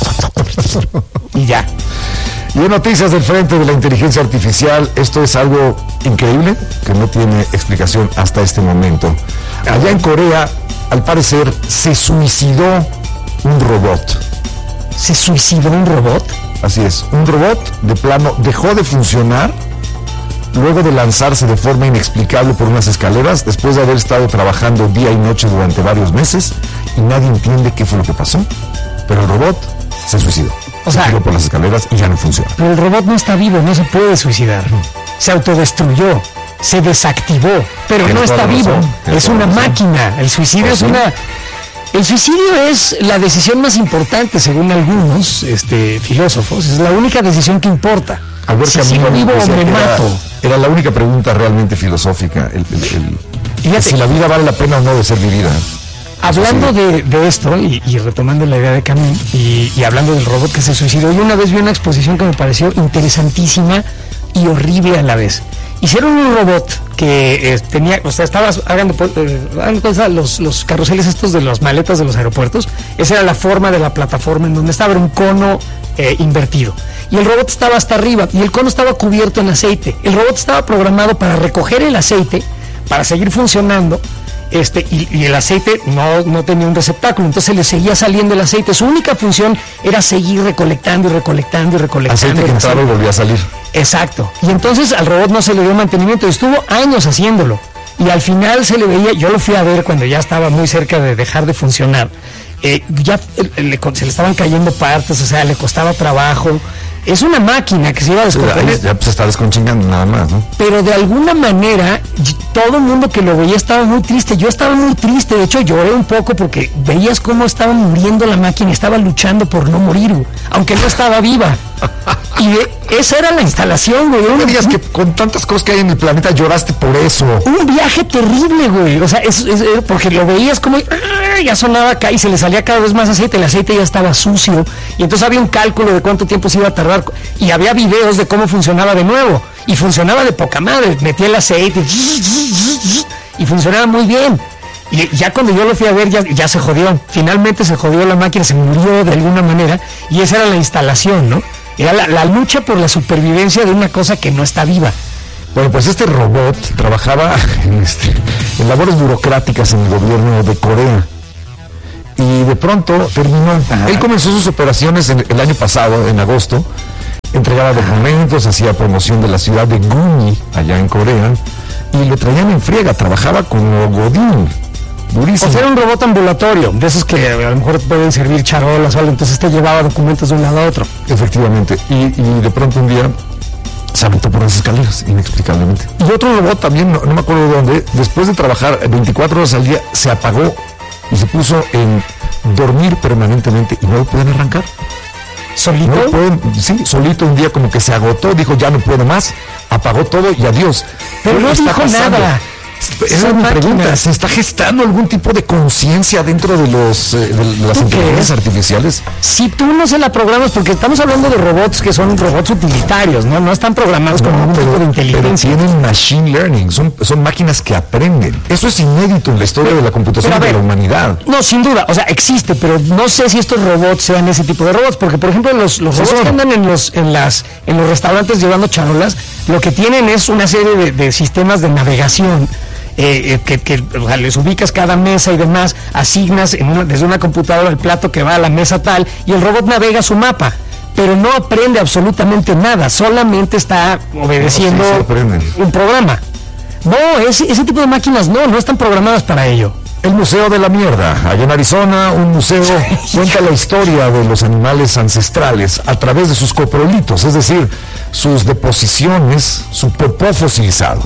[SPEAKER 3] y ya.
[SPEAKER 4] Y en noticias del frente de la inteligencia artificial, esto es algo increíble que no tiene explicación hasta este momento. Allá en Corea, al parecer, se suicidó un robot.
[SPEAKER 3] ¿Se suicidó un robot?
[SPEAKER 4] Así es, un robot de plano dejó de funcionar luego de lanzarse de forma inexplicable por unas escaleras después de haber estado trabajando día y noche durante varios meses y nadie entiende qué fue lo que pasó. Pero el robot se suicidó. O sea, se tiró por las escaleras y ya no funciona.
[SPEAKER 3] Pero el robot no está vivo, no se puede suicidar. Se autodestruyó, se desactivó, pero no está vivo. Es una máquina. El suicidio es una... El suicidio es la decisión más importante, según algunos filósofos. Es la única decisión que importa. Si sigo vivo o me mato.
[SPEAKER 4] Era la única pregunta realmente filosófica. Si la vida vale la pena o no de ser vivida.
[SPEAKER 3] Hablando de esto, y retomando la idea de Camus, y hablando del robot que se suicidó, yo una vez vi una exposición que me pareció interesantísima y horrible a la vez. Hicieron un robot que tenía, o sea, hagan cuenta los carruseles estos de las maletas de los aeropuertos. Esa era la forma de la plataforma en donde estaba un cono invertido. Y el robot estaba hasta arriba y el cono estaba cubierto en aceite. El robot estaba programado para recoger el aceite, para seguir funcionando y el aceite no tenía un receptáculo, entonces le seguía saliendo el aceite. Su única función era seguir recolectando y recolectando y recolectando.
[SPEAKER 4] Aceite que entraba y volvía a salir.
[SPEAKER 3] Exacto. Y entonces al robot no se le dio mantenimiento, estuvo años haciéndolo. Y al final se le veía, yo lo fui a ver cuando ya estaba muy cerca de dejar de funcionar. Se le estaban cayendo partes, o sea, le costaba trabajo. Es una máquina que se iba a descomponer.
[SPEAKER 4] Ya se está desconchingando nada más, ¿no?
[SPEAKER 3] Pero de alguna manera, todo el mundo que lo veía estaba muy triste. Yo estaba muy triste, de hecho lloré un poco porque veías cómo estaba muriendo la máquina, estaba luchando por no morir, aunque no estaba viva. Y esa era la instalación, güey.
[SPEAKER 4] No me digas que con tantas cosas que hay en el planeta lloraste por eso.
[SPEAKER 3] Un viaje terrible, güey. O sea, porque lo veías como ya sonaba acá y se le salía cada vez más aceite. El aceite ya estaba sucio. Y entonces había un cálculo de cuánto tiempo se iba a tardar. Y había videos de cómo funcionaba de nuevo. Y funcionaba de poca madre. Metía el aceite y funcionaba muy bien. Y ya cuando yo lo fui a ver, ya se jodió. Finalmente se jodió la máquina, se murió de alguna manera. Y esa era la instalación, ¿no? Era la lucha por la supervivencia de una cosa que no está viva.
[SPEAKER 4] Bueno, pues este robot trabajaba en labores burocráticas en el gobierno de Corea. Y de pronto terminó. Él comenzó sus operaciones el año pasado, en agosto. Entregaba documentos, hacía promoción de la ciudad de Gumi, allá en Corea. Y lo traían en friega, trabajaba como godín. Durísimo.
[SPEAKER 3] O sea, era un robot ambulatorio, de esos que a lo mejor pueden servir charolas o algo, entonces te llevaba documentos de un lado a otro.
[SPEAKER 4] Efectivamente, y de pronto un día se aventó por las escaleras, inexplicablemente. Y otro robot también, no me acuerdo de dónde, después de trabajar 24 horas al día, se apagó y se puso en dormir permanentemente y no lo pueden arrancar.
[SPEAKER 3] ¿Solito?
[SPEAKER 4] No pueden, sí, solito un día como que se agotó, dijo ya no puedo más, apagó todo y adiós.
[SPEAKER 3] Pero no dijo nada.
[SPEAKER 4] Esa es mi pregunta, ¿se está gestando algún tipo de conciencia dentro de las inteligencias artificiales?
[SPEAKER 3] Si tú no se la programas, porque estamos hablando de robots que son robots utilitarios, no están programados con ningún tipo de inteligencia.
[SPEAKER 4] Pero tienen machine learning, son máquinas que aprenden. Eso es inédito en la historia de la computación de la humanidad.
[SPEAKER 3] No, sin duda, o sea, existe, pero no sé si estos robots sean ese tipo de robots, porque por ejemplo los robots que andan en los restaurantes llevando charolas, lo que tienen es una serie de sistemas de navegación. Que o sea, les ubicas cada mesa y demás, asignas desde una computadora el plato que va a la mesa tal, y el robot navega su mapa, pero no aprende absolutamente nada, solamente está obedeciendo un programa. No, ese tipo de máquinas no están programadas para ello.
[SPEAKER 4] El Museo de la Mierda, allá en Arizona, un museo cuenta la historia de los animales ancestrales a través de sus coprolitos, es decir, sus deposiciones, su popó fosilizado.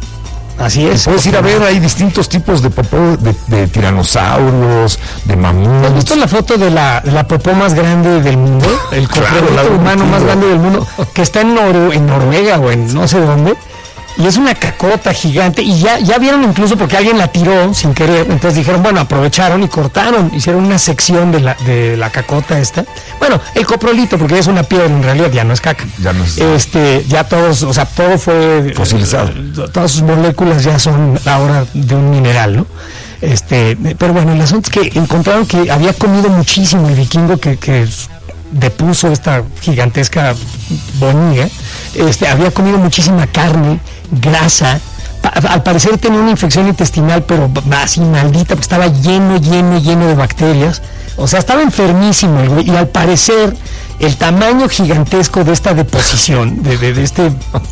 [SPEAKER 3] Así es.
[SPEAKER 4] Puedes ir a ver, hay distintos tipos de popó de tiranosaurios, de mamuts.
[SPEAKER 3] ¿Has visto la foto de la popó más grande del mundo? El coprolito humano más grande del mundo, que está en Noruega o en no sé dónde. Y es una cacota gigante, y ya vieron incluso porque alguien la tiró sin querer, entonces dijeron, bueno, aprovecharon y cortaron, hicieron una sección de la cacota esta. Bueno, el coprolito, porque es una piedra, en realidad ya no es caca.
[SPEAKER 4] Ya no es.
[SPEAKER 3] Ya todos, o sea, todo fue
[SPEAKER 4] fosilizado.
[SPEAKER 3] Todas sus moléculas ya son ahora de un mineral, ¿no? Pero bueno, el asunto es que encontraron que había comido muchísimo el vikingo que depuso esta gigantesca boñiga. Había comido muchísima carne, grasa, al parecer tenía una infección intestinal, pero así maldita, porque estaba lleno de bacterias, o sea, estaba enfermísimo el güey, y al parecer el tamaño gigantesco de esta deposición, de este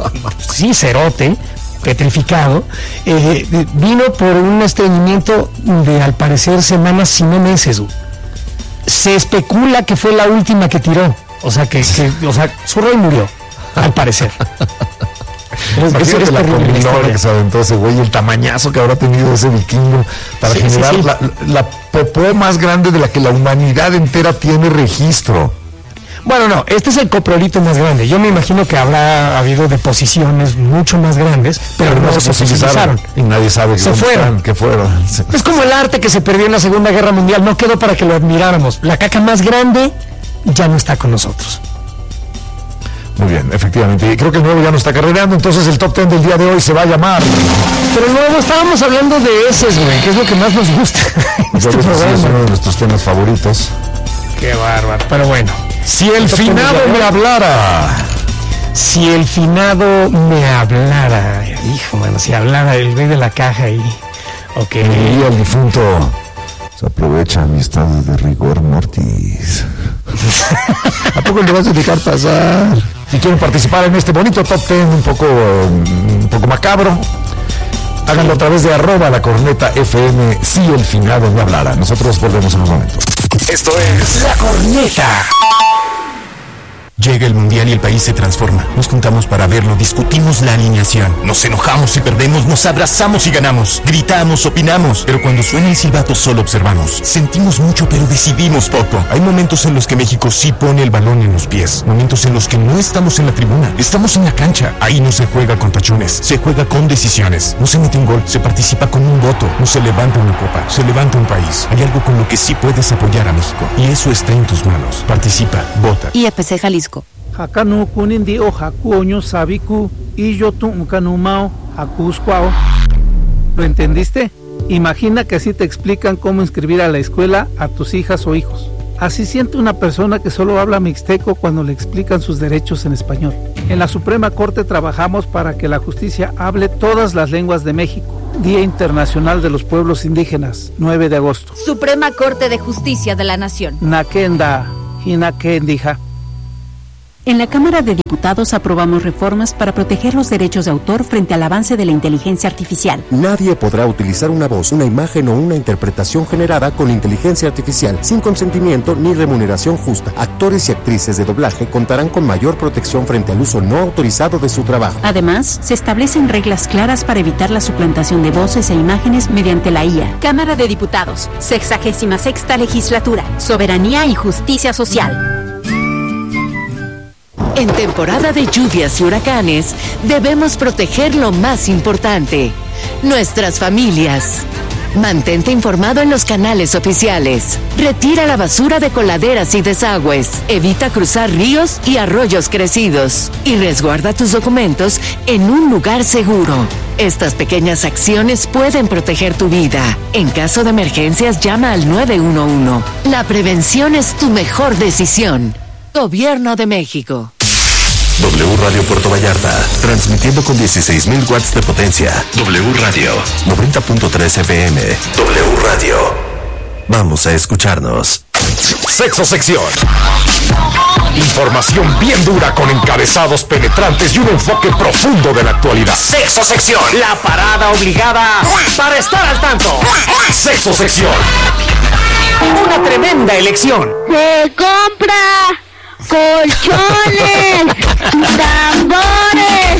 [SPEAKER 3] cerote petrificado, vino por un estreñimiento de, al parecer, semanas, si no meses. Se especula que fue la última que tiró, o sea, su rey murió, al parecer.
[SPEAKER 4] Imagínate la combinadora que se aventó ese güey, el tamañazo que habrá tenido ese vikingo para generar la popó más grande de la que la humanidad entera tiene registro.
[SPEAKER 3] Bueno, no, este es el coprolito más grande. Yo me imagino que habrá habido deposiciones mucho más grandes, pero no se fosilizaron.
[SPEAKER 4] Y nadie sabe
[SPEAKER 3] qué fueron. Es como el arte que se perdió en la Segunda Guerra Mundial, no quedó para que lo admiráramos. La caca más grande ya no está con nosotros.
[SPEAKER 4] Muy bien, efectivamente. Y creo que el nuevo ya no está carrereando, entonces el top 10 del día de hoy se va a llamar.
[SPEAKER 3] Pero luego estábamos hablando de heces, güey, que es lo que más nos gusta.
[SPEAKER 4] Es uno de nuestros temas favoritos.
[SPEAKER 3] Qué bárbaro, pero bueno.
[SPEAKER 4] Si el finado me hablara.
[SPEAKER 3] Si el finado me hablara. Hijo, mano, si hablara el güey de la caja ahí. Ok.
[SPEAKER 4] Y el difunto se aprovecha mi estado de rigor mortis. ¿A poco le vas a dejar pasar? Si quieren participar en este bonito top 10 un poco macabro, háganlo a través de @lacorneta_FM. Si el finado no hablara. Nosotros volvemos en un momento.
[SPEAKER 1] Esto es La Corneta.
[SPEAKER 7] Llega el Mundial y el país se transforma. Nos juntamos para verlo, discutimos la alineación. Nos enojamos y perdemos, nos abrazamos y ganamos. Gritamos, opinamos. Pero cuando suena el silbato solo observamos. Sentimos mucho pero decidimos poco. Hay momentos en los que México sí pone el balón en los pies. Momentos en los que no estamos en la tribuna. Estamos en la cancha. Ahí no se juega con tachones. Se juega con decisiones. No se mete un gol. Se participa con un voto. No se levanta una copa. Se levanta un país. Hay algo con lo que sí puedes apoyar a México. Y eso está en tus manos. Participa. Vota.
[SPEAKER 8] IFC Jalisco.
[SPEAKER 9] Hakanu kunindi o hakuoño sabiku y yo tu ukanumao hakuscuao. ¿Lo entendiste? Imagina que así te explican cómo inscribir a la escuela a tus hijas o hijos. Así siente una persona que solo habla mixteco cuando le explican sus derechos en español. En la Suprema Corte trabajamos para que la justicia hable todas las lenguas de México. Día Internacional de los Pueblos Indígenas, 9 de agosto.
[SPEAKER 8] Suprema Corte de Justicia de la Nación.
[SPEAKER 9] Nakenda, Hinakendija.
[SPEAKER 10] En la Cámara de Diputados aprobamos reformas para proteger los derechos de autor frente al avance de la inteligencia artificial.
[SPEAKER 1] Nadie podrá utilizar una voz, una imagen o una interpretación generada con inteligencia artificial sin consentimiento ni remuneración justa. Actores y actrices de doblaje contarán con mayor protección frente al uso no autorizado de su trabajo.
[SPEAKER 10] Además, se establecen reglas claras para evitar la suplantación de voces e imágenes mediante la IA.
[SPEAKER 8] Cámara de Diputados, 66ª Legislatura, Soberanía y Justicia Social.
[SPEAKER 11] En temporada de lluvias y huracanes, debemos proteger lo más importante, nuestras familias. Mantente informado en los canales oficiales. Retira la basura de coladeras y desagües. Evita cruzar ríos y arroyos crecidos. Y resguarda tus documentos en un lugar seguro. Estas pequeñas acciones pueden proteger tu vida. En caso de emergencias, llama al 911. La prevención es tu mejor decisión. Gobierno de México.
[SPEAKER 1] W Radio Puerto Vallarta, transmitiendo con 16,000 watts de potencia. W Radio, 90.3 FM. W Radio. Vamos a escucharnos.
[SPEAKER 4] Sexo Sección. Información bien dura con encabezados penetrantes y un enfoque profundo de la actualidad. Sexo Sección.
[SPEAKER 3] La parada obligada para estar al tanto.
[SPEAKER 4] Sexo Sección.
[SPEAKER 3] Una tremenda elección.
[SPEAKER 12] Se compra colchones, tambores,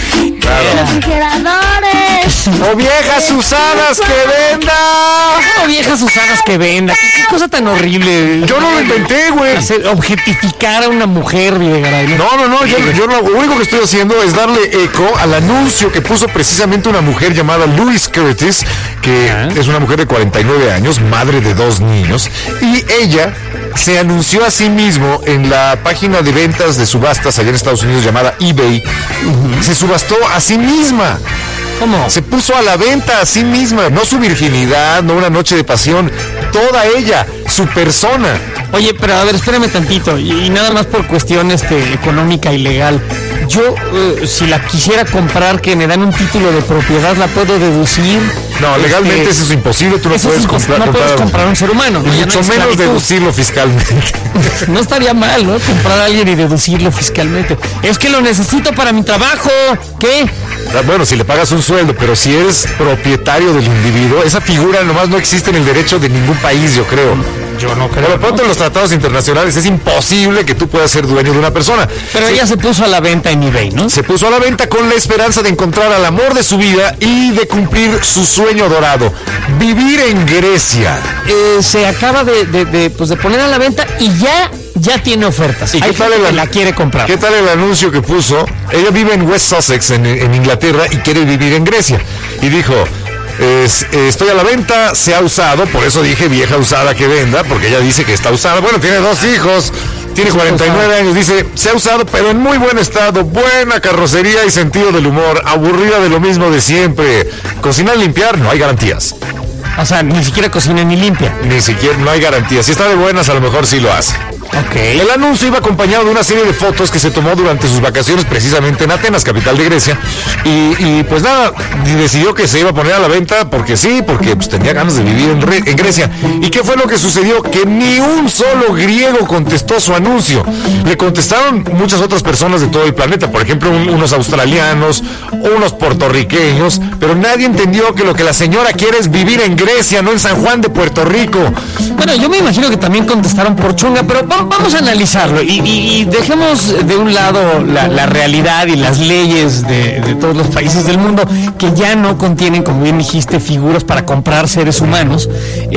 [SPEAKER 12] refrigeradores.
[SPEAKER 4] ¡O viejas usadas que venda!
[SPEAKER 3] ¡O viejas usadas que venda! ¿Qué cosa tan horrible?
[SPEAKER 4] Yo no lo inventé, güey.
[SPEAKER 3] Objetificar a una mujer, Videgaray.
[SPEAKER 4] No. Yo lo único que estoy haciendo es darle eco al anuncio que puso precisamente una mujer llamada Louise Curtis, que es una mujer de 49 años, madre de 2 niños, y ella se anunció a sí mismo en la página de ventas de subastas allá en Estados Unidos llamada eBay. Se subastó a sí misma.
[SPEAKER 3] ¿Cómo?
[SPEAKER 4] Se puso a la venta a sí misma, no su virginidad, no una noche de pasión, toda ella, su persona.
[SPEAKER 3] Oye, pero a ver, espérame tantito, y nada más por cuestión económica y legal. Yo, si la quisiera comprar, que me dan un título de propiedad, ¿la puedo deducir?
[SPEAKER 4] No, legalmente eso es imposible, tú no puedes
[SPEAKER 3] comprar un ser humano.
[SPEAKER 4] Y mucho menos deducirlo fiscalmente.
[SPEAKER 3] No estaría mal, ¿no? Comprar a alguien y deducirlo fiscalmente. Es que lo necesito para mi trabajo. ¿Qué?
[SPEAKER 4] Bueno, si le pagas un sueldo, pero si eres propietario del individuo, esa figura nomás no existe en el derecho de ningún país, yo creo.
[SPEAKER 3] Yo no creo.
[SPEAKER 4] Por lo pronto en los tratados internacionales es imposible que tú puedas ser dueño de una persona.
[SPEAKER 3] Pero ella se puso a la venta en eBay, ¿no?
[SPEAKER 4] Se puso a la venta con la esperanza de encontrar al amor de su vida y de cumplir su sueño dorado, vivir en Grecia.
[SPEAKER 3] Se acaba de poner a la venta y ya tiene ofertas.
[SPEAKER 4] ¿Y qué tal
[SPEAKER 3] la quiere comprar?
[SPEAKER 4] ¿Qué tal el anuncio que puso? Ella vive en West Sussex, en Inglaterra, y quiere vivir en Grecia. Y dijo: estoy a la venta, se ha usado, por eso dije vieja usada que venda, porque ella dice que está usada. Bueno, tiene 2 hijos, tiene 49 años, dice, se ha usado, pero en muy buen estado, buena carrocería y sentido del humor, aburrida de lo mismo de siempre. Cocinar y limpiar, no hay garantías.
[SPEAKER 3] O sea, ni siquiera cocina ni limpia.
[SPEAKER 4] Ni siquiera, no hay garantías. Si está de buenas, a lo mejor sí lo hace.
[SPEAKER 3] Okay.
[SPEAKER 4] El anuncio iba acompañado de una serie de fotos que se tomó durante sus vacaciones precisamente en Atenas, capital de Grecia, y pues nada, decidió que se iba a poner a la venta porque sí, porque pues, tenía ganas de vivir en Grecia. ¿Y qué fue lo que sucedió? Que ni un solo griego contestó su anuncio. Le contestaron muchas otras personas de todo el planeta, por ejemplo, unos australianos, unos puertorriqueños, pero nadie entendió que lo que la señora quiere es vivir en Grecia, no en San Juan de Puerto Rico.
[SPEAKER 3] Bueno, yo me imagino que también contestaron por chunga, pero vamos a analizarlo y dejemos de un lado la realidad y las leyes de todos los países del mundo que ya no contienen, como bien dijiste, figuras para comprar seres humanos.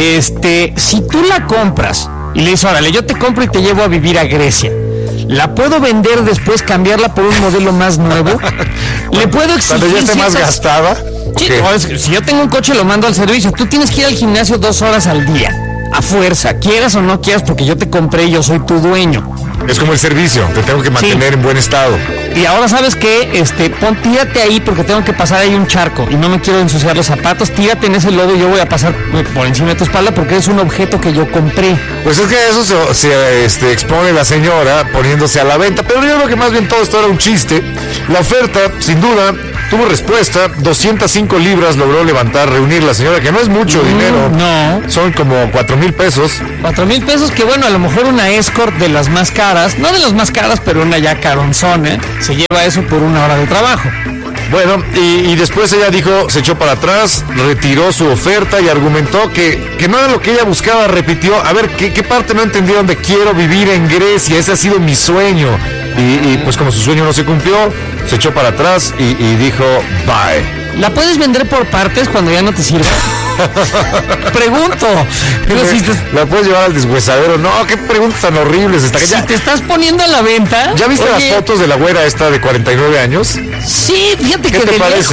[SPEAKER 3] Si tú la compras y le dices, órale, yo te compro y te llevo a vivir a Grecia, ¿la puedo vender después, cambiarla por un modelo más nuevo? ¿Le puedo exigir
[SPEAKER 4] cuando ya esté más gastada?
[SPEAKER 3] Sí, no, si yo tengo un coche lo mando al servicio. Tú tienes que ir al gimnasio 2 horas al día, a fuerza, quieras o no quieras, porque yo te compré y yo soy tu dueño.
[SPEAKER 4] Es como el servicio, te tengo que mantener en buen estado.
[SPEAKER 3] Y ahora, ¿sabes qué? Tírate ahí porque tengo que pasar ahí un charco y no me quiero ensuciar los zapatos. Tírate en ese lodo y yo voy a pasar por encima de tu espalda porque es un objeto que yo compré.
[SPEAKER 4] Pues es que eso se expone la señora poniéndose a la venta, pero yo creo que más bien todo esto era un chiste. La oferta, sin duda, tuvo respuesta. 205 libras logró reunir la señora, que no es mucho dinero.
[SPEAKER 3] No.
[SPEAKER 4] Son como 4,000 pesos.
[SPEAKER 3] 4,000 pesos, que bueno, a lo mejor una escort de las más caras, no de las más caras, pero una ya caronzona, se lleva eso por 1 hora de trabajo.
[SPEAKER 4] Bueno, y después ella dijo, se echó para atrás, retiró su oferta y argumentó que no era lo que ella buscaba. Repitió, a ver, ¿qué parte no entendieron de quiero vivir en Grecia? Ese ha sido mi sueño. Y pues como su sueño no se cumplió, se echó para atrás y dijo, bye.
[SPEAKER 3] ¿La puedes vender por partes cuando ya no te sirva? Pregunto. Pero
[SPEAKER 4] ¿la puedes llevar al deshuesadero? No, qué preguntas tan horribles.
[SPEAKER 3] Si te estás poniendo a la venta.
[SPEAKER 4] ¿Ya viste las fotos de la güera esta de 49 años?
[SPEAKER 3] Sí, fíjate que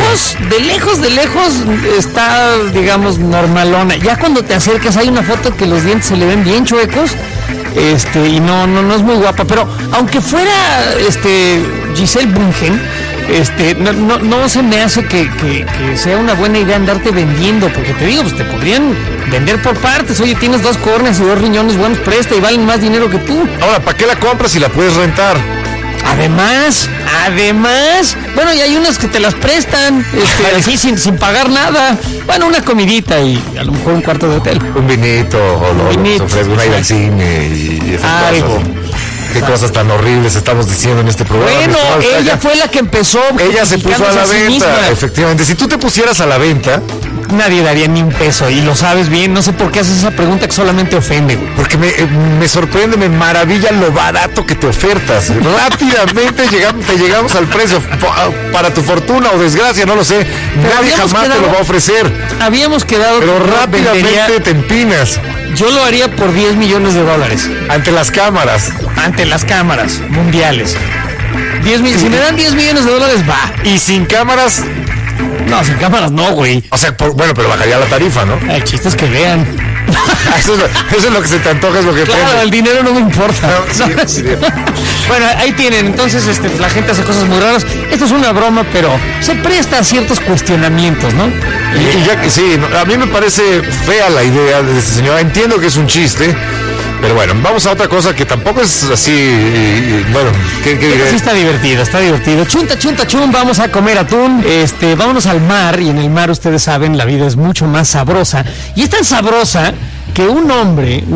[SPEAKER 3] de lejos está, digamos, normalona. Ya cuando te acercas hay una foto que los dientes se le ven bien chuecos. Y no es muy guapa, pero aunque fuera Giselle Bungen, no se me hace que sea una buena idea andarte vendiendo, porque te digo, pues te podrían vender por partes. Oye, tienes 2 córneas y 2 riñones buenos, presta y valen más dinero que tú.
[SPEAKER 4] Ahora, ¿para qué la compras si la puedes rentar?
[SPEAKER 3] Además, bueno, y hay unas que te las prestan, así sin pagar nada. Bueno, una comidita y a lo mejor un cuarto de hotel.
[SPEAKER 4] Un vinito, o una ida al cine y esas
[SPEAKER 3] algo.
[SPEAKER 4] Cosas. Qué cosas tan horribles estamos diciendo en este programa.
[SPEAKER 3] Bueno, ella fue la que empezó.
[SPEAKER 4] Ella se puso a la venta, efectivamente. Si tú te pusieras a la venta,
[SPEAKER 3] nadie daría ni un peso, y lo sabes bien. No sé por qué haces esa pregunta que solamente ofende, güey.
[SPEAKER 4] Porque me sorprende, me maravilla lo barato que te ofertas. Rápidamente te llegamos al precio. Para tu fortuna o desgracia, no lo sé. Pero nadie jamás te lo va a ofrecer.
[SPEAKER 3] Habíamos quedado.
[SPEAKER 4] Pero rápidamente te empinas.
[SPEAKER 3] Yo lo haría por $10 millones.
[SPEAKER 4] Ante las cámaras.
[SPEAKER 3] Ante las cámaras mundiales. Si me dan $10 millones, va.
[SPEAKER 4] Y sin cámaras.
[SPEAKER 3] No, sin cámaras no, güey.
[SPEAKER 4] O sea, bueno, pero bajaría la tarifa, ¿no?
[SPEAKER 3] El chiste es que vean.
[SPEAKER 4] Eso es lo que se te antoja, es lo que
[SPEAKER 3] claro, el dinero no me importa.
[SPEAKER 4] No, sí.
[SPEAKER 3] Bueno, ahí tienen. Entonces, la gente hace cosas muy raras. Esto es una broma, pero se presta a ciertos cuestionamientos, ¿no?
[SPEAKER 4] Y ya que sí, a mí me parece fea la idea de esta señora. Entiendo que es un chiste. Pero bueno, vamos a otra cosa que tampoco es así, bueno, ¿qué diré?
[SPEAKER 3] Sí, está divertido. Chun, vamos a comer atún, vámonos al mar, y en el mar, ustedes saben, la vida es mucho más sabrosa, y es tan sabrosa que un hombre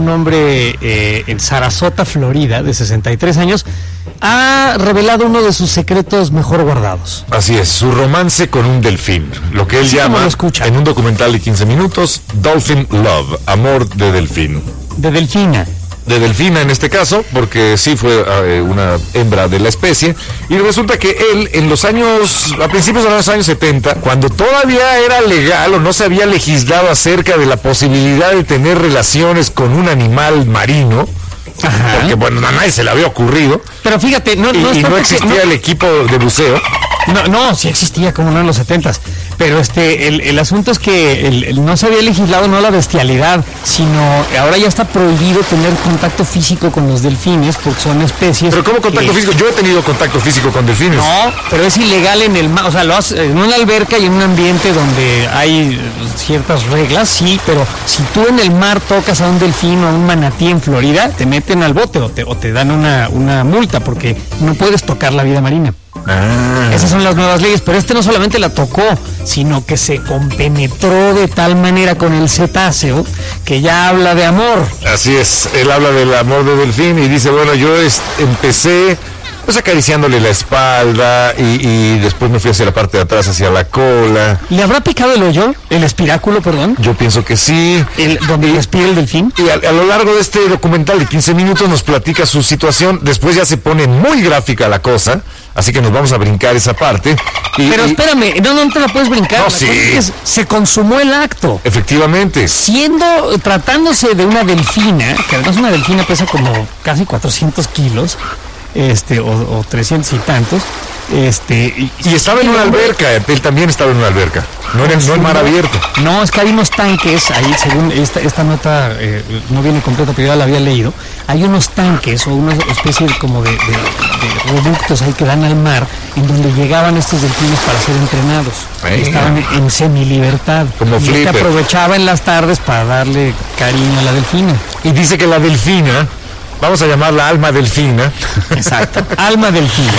[SPEAKER 3] en Sarasota, Florida, de 63 años, ha revelado uno de sus secretos mejor guardados.
[SPEAKER 4] Así es, su romance con un delfín, lo que él llama, en un documental de 15 minutos, Dolphin Love, amor de delfín.
[SPEAKER 3] De delfina.
[SPEAKER 4] De delfina en este caso, porque sí fue una hembra de la especie, y resulta que él a principios de los años 70, cuando todavía era legal o no se había legislado acerca de la posibilidad de tener relaciones con un animal marino, ajá, porque bueno, a nadie se le había ocurrido,
[SPEAKER 3] pero fíjate, no
[SPEAKER 4] existía el equipo de buceo.
[SPEAKER 3] No, sí existía, como no, en los 70s. Pero el asunto es que no se había legislado no la bestialidad, sino ahora ya está prohibido tener contacto físico con los delfines porque son especies.
[SPEAKER 4] ¿Pero cómo contacto físico? Yo he tenido contacto físico con delfines.
[SPEAKER 3] No, pero es ilegal en el mar, o sea, lo haces en una alberca y en un ambiente donde hay ciertas reglas, sí, pero si tú en el mar tocas a un delfín o a un manatí en Florida, te meten al bote o te dan una multa porque no puedes tocar la vida marina. Esas son las nuevas leyes, pero no solamente la tocó, sino que se compenetró de tal manera con el cetáceo que ya habla de amor.
[SPEAKER 4] Así es, él habla del amor de delfín y dice, bueno, yo empecé pues acariciándole la espalda y después me fui hacia la parte de atrás, hacia la cola.
[SPEAKER 3] ¿Le habrá picado el hoyo? ¿El espiráculo, perdón?
[SPEAKER 4] Yo pienso que sí.
[SPEAKER 3] ¿Donde respira el delfín?
[SPEAKER 4] Y a lo largo de este documental de 15 minutos nos platica su situación, después ya se pone muy gráfica la cosa, así que nos vamos a brincar esa parte.
[SPEAKER 3] Pero espérame, no te la puedes brincar.
[SPEAKER 4] No, sí.
[SPEAKER 3] Se consumó el acto.
[SPEAKER 4] Efectivamente.
[SPEAKER 3] Tratándose de una delfina, que además una delfina pesa como casi 400 kilos, o 300 y tantos,
[SPEAKER 4] y estaba en una alberca, él también estaba en una alberca, no en mar abierto.
[SPEAKER 3] No, es que hay unos tanques, ahí según esta nota no viene completa, pero ya la había leído, hay unos tanques o una especie como de reductos ahí que dan al mar, en donde llegaban estos delfines para ser entrenados. Estaban en semilibertad.
[SPEAKER 4] Como Flipper.
[SPEAKER 3] Y aprovechaba en las tardes para darle cariño a la delfina.
[SPEAKER 4] Y dice que la delfina, vamos a llamarla Alma Delfina.
[SPEAKER 3] Exacto, Alma Delfina.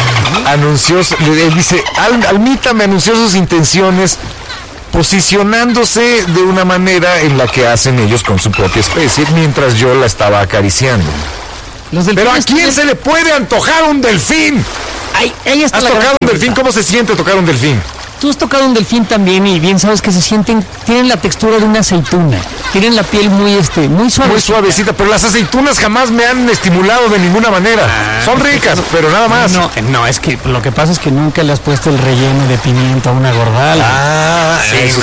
[SPEAKER 4] Él dice, Almita me anunció sus intenciones posicionándose de una manera en la que hacen ellos con su propia especie, mientras yo la estaba acariciando. Pero ¿a quién se le puede antojar un delfín?
[SPEAKER 3] Ahí está.
[SPEAKER 4] ¿Has tocado un delfín? ¿Cómo se siente tocar un delfín?
[SPEAKER 3] Tú has tocado un delfín también y bien sabes que tienen la textura de una aceituna, tienen la piel muy suavecita.
[SPEAKER 4] Muy suavecita, pero las aceitunas jamás me han estimulado de ninguna manera. Son ricas, pero nada más.
[SPEAKER 3] No, es que lo que pasa es que nunca le has puesto el relleno de pimienta a una gordala.
[SPEAKER 4] Sí, eso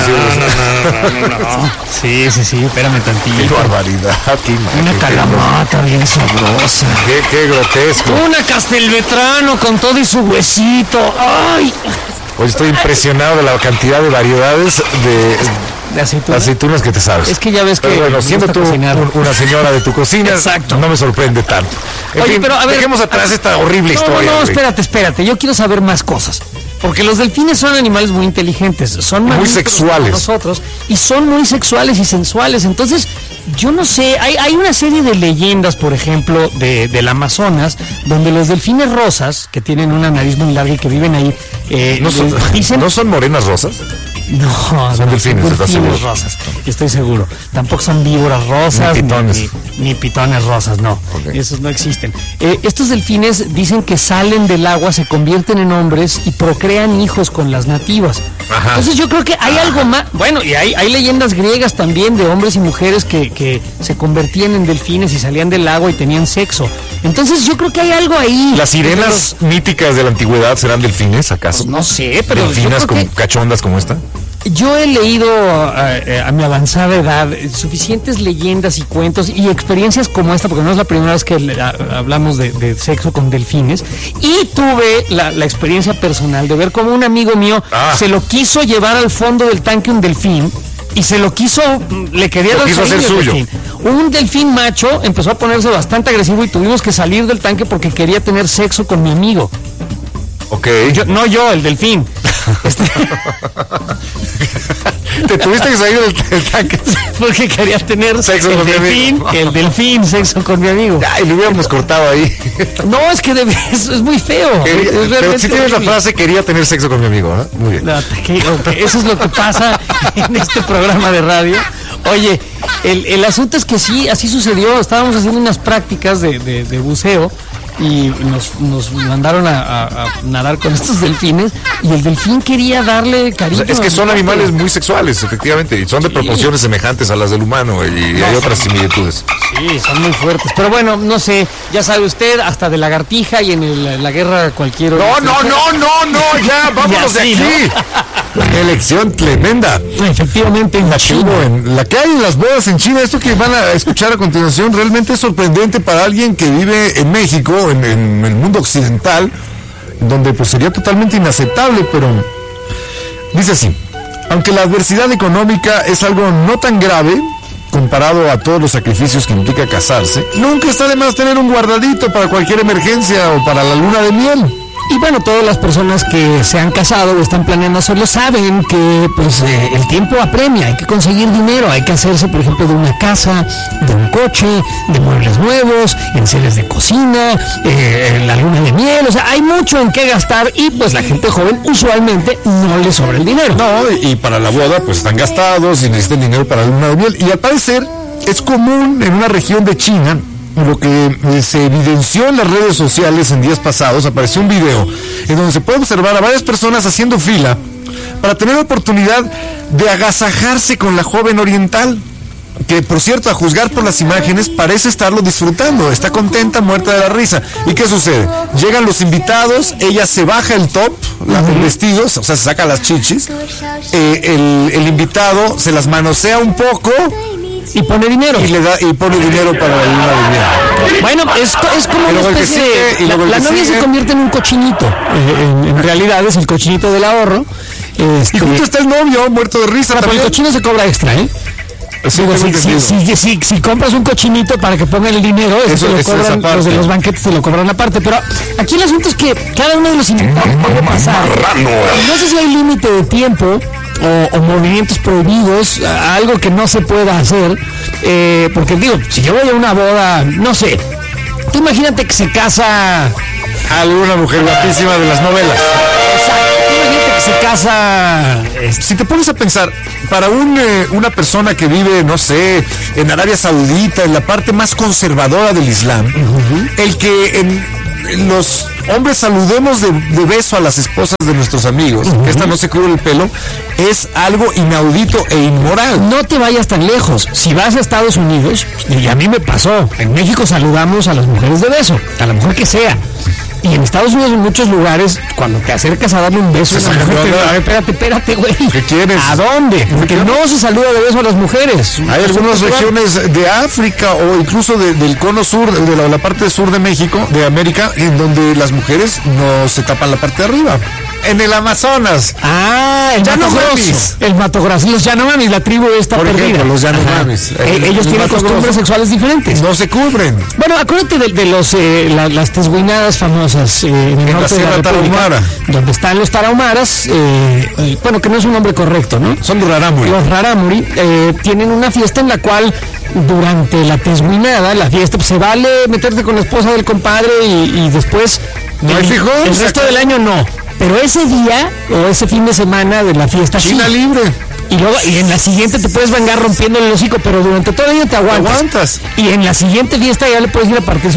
[SPEAKER 3] no. Sí, espérame tantito.
[SPEAKER 4] Qué barbaridad.
[SPEAKER 3] Una calamata bien sabrosa.
[SPEAKER 4] Qué grotesco.
[SPEAKER 3] Una castelvetrano con todo y su huesito. ¡Ay!
[SPEAKER 4] Hoy estoy impresionado de la cantidad de variedades de aceitunas que te sabes.
[SPEAKER 3] Es que ya ves que...
[SPEAKER 4] Pero bueno, siendo tú una señora de tu cocina, exacto, no me sorprende tanto. En fin, pero a ver, dejemos atrás esta horrible historia.
[SPEAKER 3] No, espérate. Yo quiero saber más cosas. Porque los delfines son animales muy inteligentes, son
[SPEAKER 4] muy sexuales.
[SPEAKER 3] Nosotros, y son muy sexuales y sensuales. Entonces, yo no sé, hay una serie de leyendas, por ejemplo, del Amazonas, donde los delfines rosas, que tienen una nariz muy larga y que viven ahí,
[SPEAKER 4] ¿no son morenas rosas?
[SPEAKER 3] No,
[SPEAKER 4] son delfines, ¿estás seguro?
[SPEAKER 3] Rosas, estoy seguro. Tampoco son víboras rosas,
[SPEAKER 4] ni pitones,
[SPEAKER 3] ni pitones rosas, no. Okay. Esos no existen. Estos delfines dicen que salen del agua, se convierten en hombres y procrean hijos con las nativas. Ajá. Entonces yo creo que hay algo más. Bueno, y hay leyendas griegas también de hombres y mujeres que se convertían en delfines y salían del agua y tenían sexo. Entonces yo creo que hay algo ahí.
[SPEAKER 4] ¿Las sirenas míticas de la antigüedad serán delfines, acaso?
[SPEAKER 3] Pues no sé, pero
[SPEAKER 4] delfinas como cachondas como esta.
[SPEAKER 3] Yo he leído a mi avanzada edad suficientes leyendas y cuentos y experiencias como esta, porque no es la primera vez que hablamos de sexo con delfines, y tuve la experiencia personal de ver cómo un amigo mío se lo quiso llevar al fondo del tanque un delfín y le quería dar
[SPEAKER 4] hacer suyo.
[SPEAKER 3] Delfín. Un delfín macho empezó a ponerse bastante agresivo y tuvimos que salir del tanque porque quería tener sexo con mi amigo.
[SPEAKER 4] Ok.
[SPEAKER 3] El delfín.
[SPEAKER 4] Te tuviste que salir del tanque
[SPEAKER 3] porque quería tener
[SPEAKER 4] sexo con
[SPEAKER 3] el delfín, sexo con mi amigo.
[SPEAKER 4] Ay, lo hubiéramos cortado ahí.
[SPEAKER 3] No, es que es muy feo.
[SPEAKER 4] Pero si tienes la frase, quería tener sexo con mi amigo, ¿no? Muy bien.
[SPEAKER 3] Eso es lo que pasa en este programa de radio. Oye, el asunto es que sí, así sucedió. Estábamos haciendo unas prácticas de buceo y nos mandaron a nadar con estos delfines y el delfín quería darle cariño.
[SPEAKER 4] O sea, es que son animales muy sexuales, efectivamente, y son de proporciones semejantes a las del humano y hay otras similitudes.
[SPEAKER 3] Sí, son muy fuertes, pero bueno, no sé, ya sabe usted, hasta de lagartija y en la guerra cualquier...
[SPEAKER 4] No, ya, vámonos de aquí. ¿No? Qué elección tremenda.
[SPEAKER 3] Efectivamente, en
[SPEAKER 4] la que hay en las bodas en China, esto que van a escuchar a continuación realmente es sorprendente para alguien que vive en México, en el mundo occidental, donde pues sería totalmente inaceptable, pero dice así: aunque la adversidad económica es algo no tan grave comparado a todos los sacrificios que implica casarse, nunca está de más tener un guardadito para cualquier emergencia o para la luna de miel.
[SPEAKER 3] Y bueno, todas las personas que se han casado o están planeando hacerlo saben que pues el tiempo apremia, hay que conseguir dinero, hay que hacerse, por ejemplo, de una casa, de un coche, de muebles nuevos, enseres de cocina, la luna de miel, o sea, hay mucho en qué gastar y pues la gente joven usualmente no le sobra el dinero.
[SPEAKER 4] No, y para la boda pues están gastados y necesitan dinero para la luna de miel. Y al parecer es común en una región de China. Lo que se evidenció en las redes sociales en días pasados, apareció un video en donde se puede observar a varias personas haciendo fila para tener la oportunidad de agasajarse con la joven oriental, que por cierto, a juzgar por las imágenes, parece estarlo disfrutando, está contenta, muerta de la risa. ¿Y qué sucede? Llegan los invitados, ella se baja el top, el vestido, o sea, se saca las chichis, el invitado se las manosea un poco,
[SPEAKER 3] y pone dinero.
[SPEAKER 4] Y pone dinero para la luna de miel.
[SPEAKER 3] Bueno, es como una especie de... La novia se convierte en un cochinito. En realidad es el cochinito del ahorro.
[SPEAKER 4] Y justo está el novio muerto de risa.
[SPEAKER 3] Pero el cochino se cobra extra, ¿eh? Si compras un cochinito para que pongan el dinero, eso lo cobran, los de los banquetes se lo cobran aparte. Pero aquí el asunto es que cada uno de los invitados puede pasar. No sé si hay límite de tiempo o movimientos prohibidos, algo que no se pueda hacer, porque digo, si yo voy a una boda, no sé, tú imagínate que se casa
[SPEAKER 4] alguna mujer guapísima de las novelas.
[SPEAKER 3] Exacto, imagínate que se casa.
[SPEAKER 4] Si te pones a pensar, para una persona que vive, no sé, en Arabia Saudita, en la parte más conservadora del Islam, el que los hombres saludemos de beso a las esposas de nuestros amigos, que esta no se cubre el pelo, es algo inaudito e inmoral.
[SPEAKER 3] No te vayas tan lejos. Si vas a Estados Unidos, y a mí me pasó, en México saludamos a las mujeres de beso, a la mujer que sea. Y en Estados Unidos, en muchos lugares, cuando te acercas a darle un beso a una mujer, espérate, güey.
[SPEAKER 4] ¿Qué quieres?
[SPEAKER 3] ¿A dónde? Porque no se saluda de beso a las mujeres.
[SPEAKER 4] Hay algunas regiones de África o incluso del cono sur, de la parte sur de México, de América, en donde las mujeres no se tapan la parte de arriba. En el Amazonas.
[SPEAKER 3] El Yanomamis. El Mato Grosso. Los Yanomamis, la tribu está
[SPEAKER 4] por
[SPEAKER 3] perdida.
[SPEAKER 4] Ejemplo, los Yanomamis.
[SPEAKER 3] Ellos tienen costumbres sexuales diferentes.
[SPEAKER 4] No se cubren.
[SPEAKER 3] Bueno, acuérdate de las tesguinadas famosas en el norte de la República, donde están los tarahumaras, bueno, que no es un nombre correcto, ¿no?
[SPEAKER 4] Son los rarámuri.
[SPEAKER 3] Los rarámuri tienen una fiesta en la cual durante la tesguinada, la fiesta, pues, se vale meterte con la esposa del compadre y después
[SPEAKER 4] no hay fijón.
[SPEAKER 3] El resto del año no. Pero ese día o ese fin de semana de la fiesta
[SPEAKER 4] China libre.
[SPEAKER 3] Y luego, y en la siguiente te puedes vengar rompiéndole el hocico, pero durante todo el año te aguantas. Y en la siguiente fiesta ya le puedes ir a partir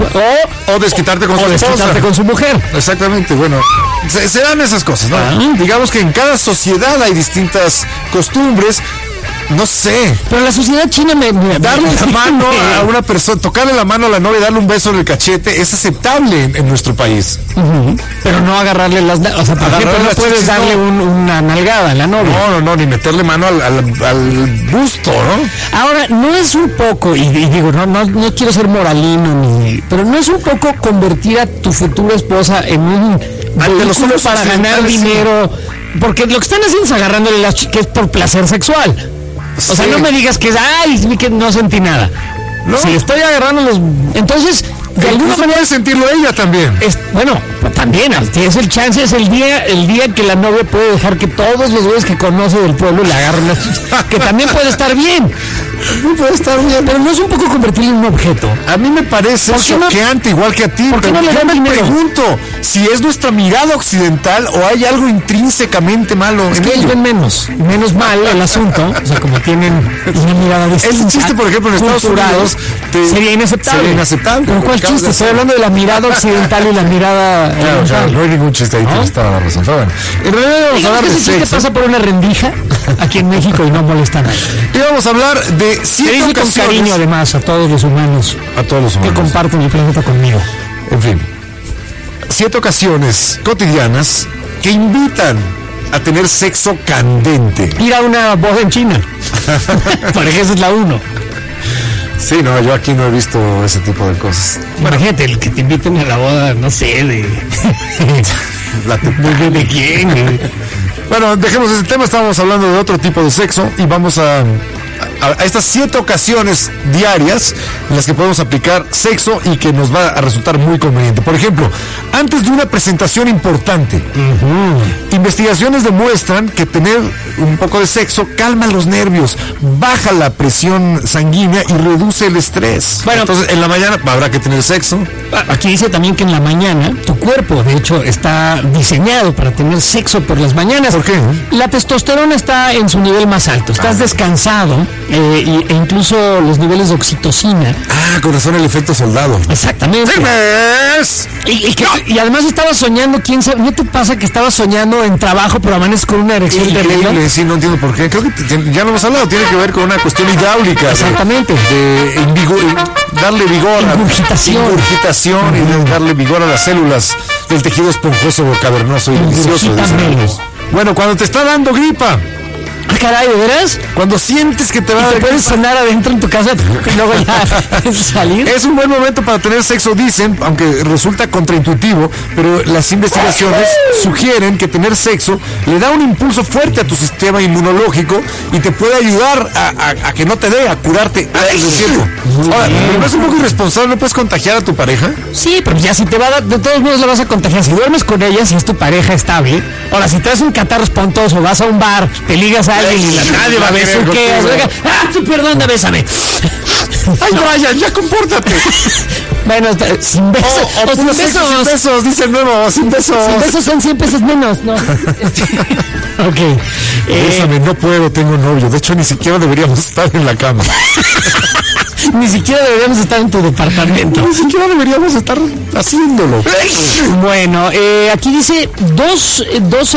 [SPEAKER 4] o desquitarte con su esposa.
[SPEAKER 3] Desquitarte con su mujer.
[SPEAKER 4] Exactamente, bueno, se dan esas cosas, ¿no? Digamos que en cada sociedad hay distintas costumbres. No sé.
[SPEAKER 3] Pero la sociedad china
[SPEAKER 4] darle la mano a una persona, tocarle la mano a la novia y darle un beso en el cachete es aceptable en nuestro país.
[SPEAKER 3] Pero no agarrarle las... O sea, por ejemplo, no puedes darle una nalgada a la novia.
[SPEAKER 4] No, ni meterle mano al busto, ¿no?
[SPEAKER 3] Ahora, no es un poco, y digo, no quiero ser moralino, pero no es un poco convertir a tu futura esposa en un vehículo para ganar dinero, porque lo que están haciendo es agarrándole las que es por placer sexual. O sea, no me digas que que no sentí nada. No. Si le estoy agarrando los... Entonces, de alguna manera...
[SPEAKER 4] puede sentirlo ella también.
[SPEAKER 3] Bueno, también, es el chance, es el día que la novia puede dejar que todos los güeyes que conoce del pueblo le agarren las... que también puede estar bien.
[SPEAKER 4] No puede estar bien.
[SPEAKER 3] Pero no es un poco convertirlo en un objeto.
[SPEAKER 4] A mí me parece choqueante, igual que a ti.
[SPEAKER 3] ¿Por qué no le dan dinero?
[SPEAKER 4] Yo me pregunto si es nuestra mirada occidental o hay algo intrínsecamente malo.
[SPEAKER 3] Es que ellos ven menos mal el asunto. O sea, como tienen una mirada distinta.
[SPEAKER 4] Ese chiste, por ejemplo, en Estados Unidos
[SPEAKER 3] sería inaceptable. ¿Pero cuál chiste? Estoy hablando de la mirada occidental y la mirada
[SPEAKER 4] oriental. No hay ningún chiste ahí, tienes toda la razón. En realidad vamos a hablar de sexo.
[SPEAKER 3] Ese pasa por una rendija aquí en México y no molesta a nadie.
[SPEAKER 4] Y vamos a hablar de 7 ocasiones.
[SPEAKER 3] Con cariño, además, a todos los humanos.
[SPEAKER 4] A todos los humanos.
[SPEAKER 3] Que comparten el planeta conmigo.
[SPEAKER 4] En fin. 7 ocasiones cotidianas que invitan a tener sexo candente.
[SPEAKER 3] Ir a una boda en China. Por ejemplo, esa es la 1.
[SPEAKER 4] Sí, no, yo aquí no he visto ese tipo de cosas.
[SPEAKER 3] Imagínate, el que te inviten a la boda, no sé, ¿de quién?
[SPEAKER 4] Bueno, dejemos ese tema, estábamos hablando de otro tipo de sexo y vamos a estas 7 ocasiones diarias en las que podemos aplicar sexo y que nos va a resultar muy conveniente. Por ejemplo, antes de una presentación importante, investigaciones demuestran que tener un poco de sexo calma los nervios, baja la presión sanguínea y reduce el estrés.
[SPEAKER 3] Bueno,
[SPEAKER 4] entonces en la mañana habrá que tener sexo.
[SPEAKER 3] Aquí dice también que en la mañana tu cuerpo, de hecho, está diseñado para tener sexo por las mañanas.
[SPEAKER 4] ¿Por qué?
[SPEAKER 3] La testosterona está en su nivel más alto, estás descansado e incluso los niveles de oxitocina.
[SPEAKER 4] Con razón el efecto soldado.
[SPEAKER 3] Exactamente. Y además estabas soñando, quién sabe, ¿no te pasa que estabas soñando en trabajo pero amaneces con una erección terrible?
[SPEAKER 4] Sí, no entiendo por qué. Creo que ya lo hemos hablado, tiene que ver con una cuestión hidráulica.
[SPEAKER 3] Exactamente.
[SPEAKER 4] Darle vigor
[SPEAKER 3] Ingurgitación.
[SPEAKER 4] y de darle vigor a las células del tejido esponjoso, cavernoso y delicioso. Bueno, cuando te está dando gripa.
[SPEAKER 3] Ah, caray, ¿de veras?
[SPEAKER 4] Cuando sientes que te va a dar
[SPEAKER 3] gripa. Puedes sonar adentro en tu casa y luego ya salir.
[SPEAKER 4] Es un buen momento para tener sexo, dicen, aunque resulta contraintuitivo, pero las investigaciones sugieren que tener sexo le da un impulso fuerte a tu sistema inmunológico y te puede ayudar a que no te dé, a curarte antes de tiempo. Ahora, ¿no es un poco irresponsable? ¿No puedes contagiar a tu pareja?
[SPEAKER 3] Sí, pero ya si te va a dar, de todos modos la vas a contagiar. Si duermes con ella, si es tu pareja estable. Ahora, si traes un catarro espontoso, vas a un bar, te ligas a alguien y nadie va a besuqueas. Perdón, bésame.
[SPEAKER 4] Ay, Brian, ya compórtate.
[SPEAKER 3] Bueno, sin besos.
[SPEAKER 4] Sin besos, dice el nuevo, sin besos.
[SPEAKER 3] Sin besos son 100 pesos menos, ¿no? Ok.
[SPEAKER 4] Bésame, no puedo, tengo novio. De hecho, ni siquiera deberíamos estar en la cama.
[SPEAKER 3] Ni siquiera deberíamos estar en tu departamento.
[SPEAKER 4] Ni siquiera deberíamos estar haciéndolo.
[SPEAKER 3] Bueno, aquí dice dos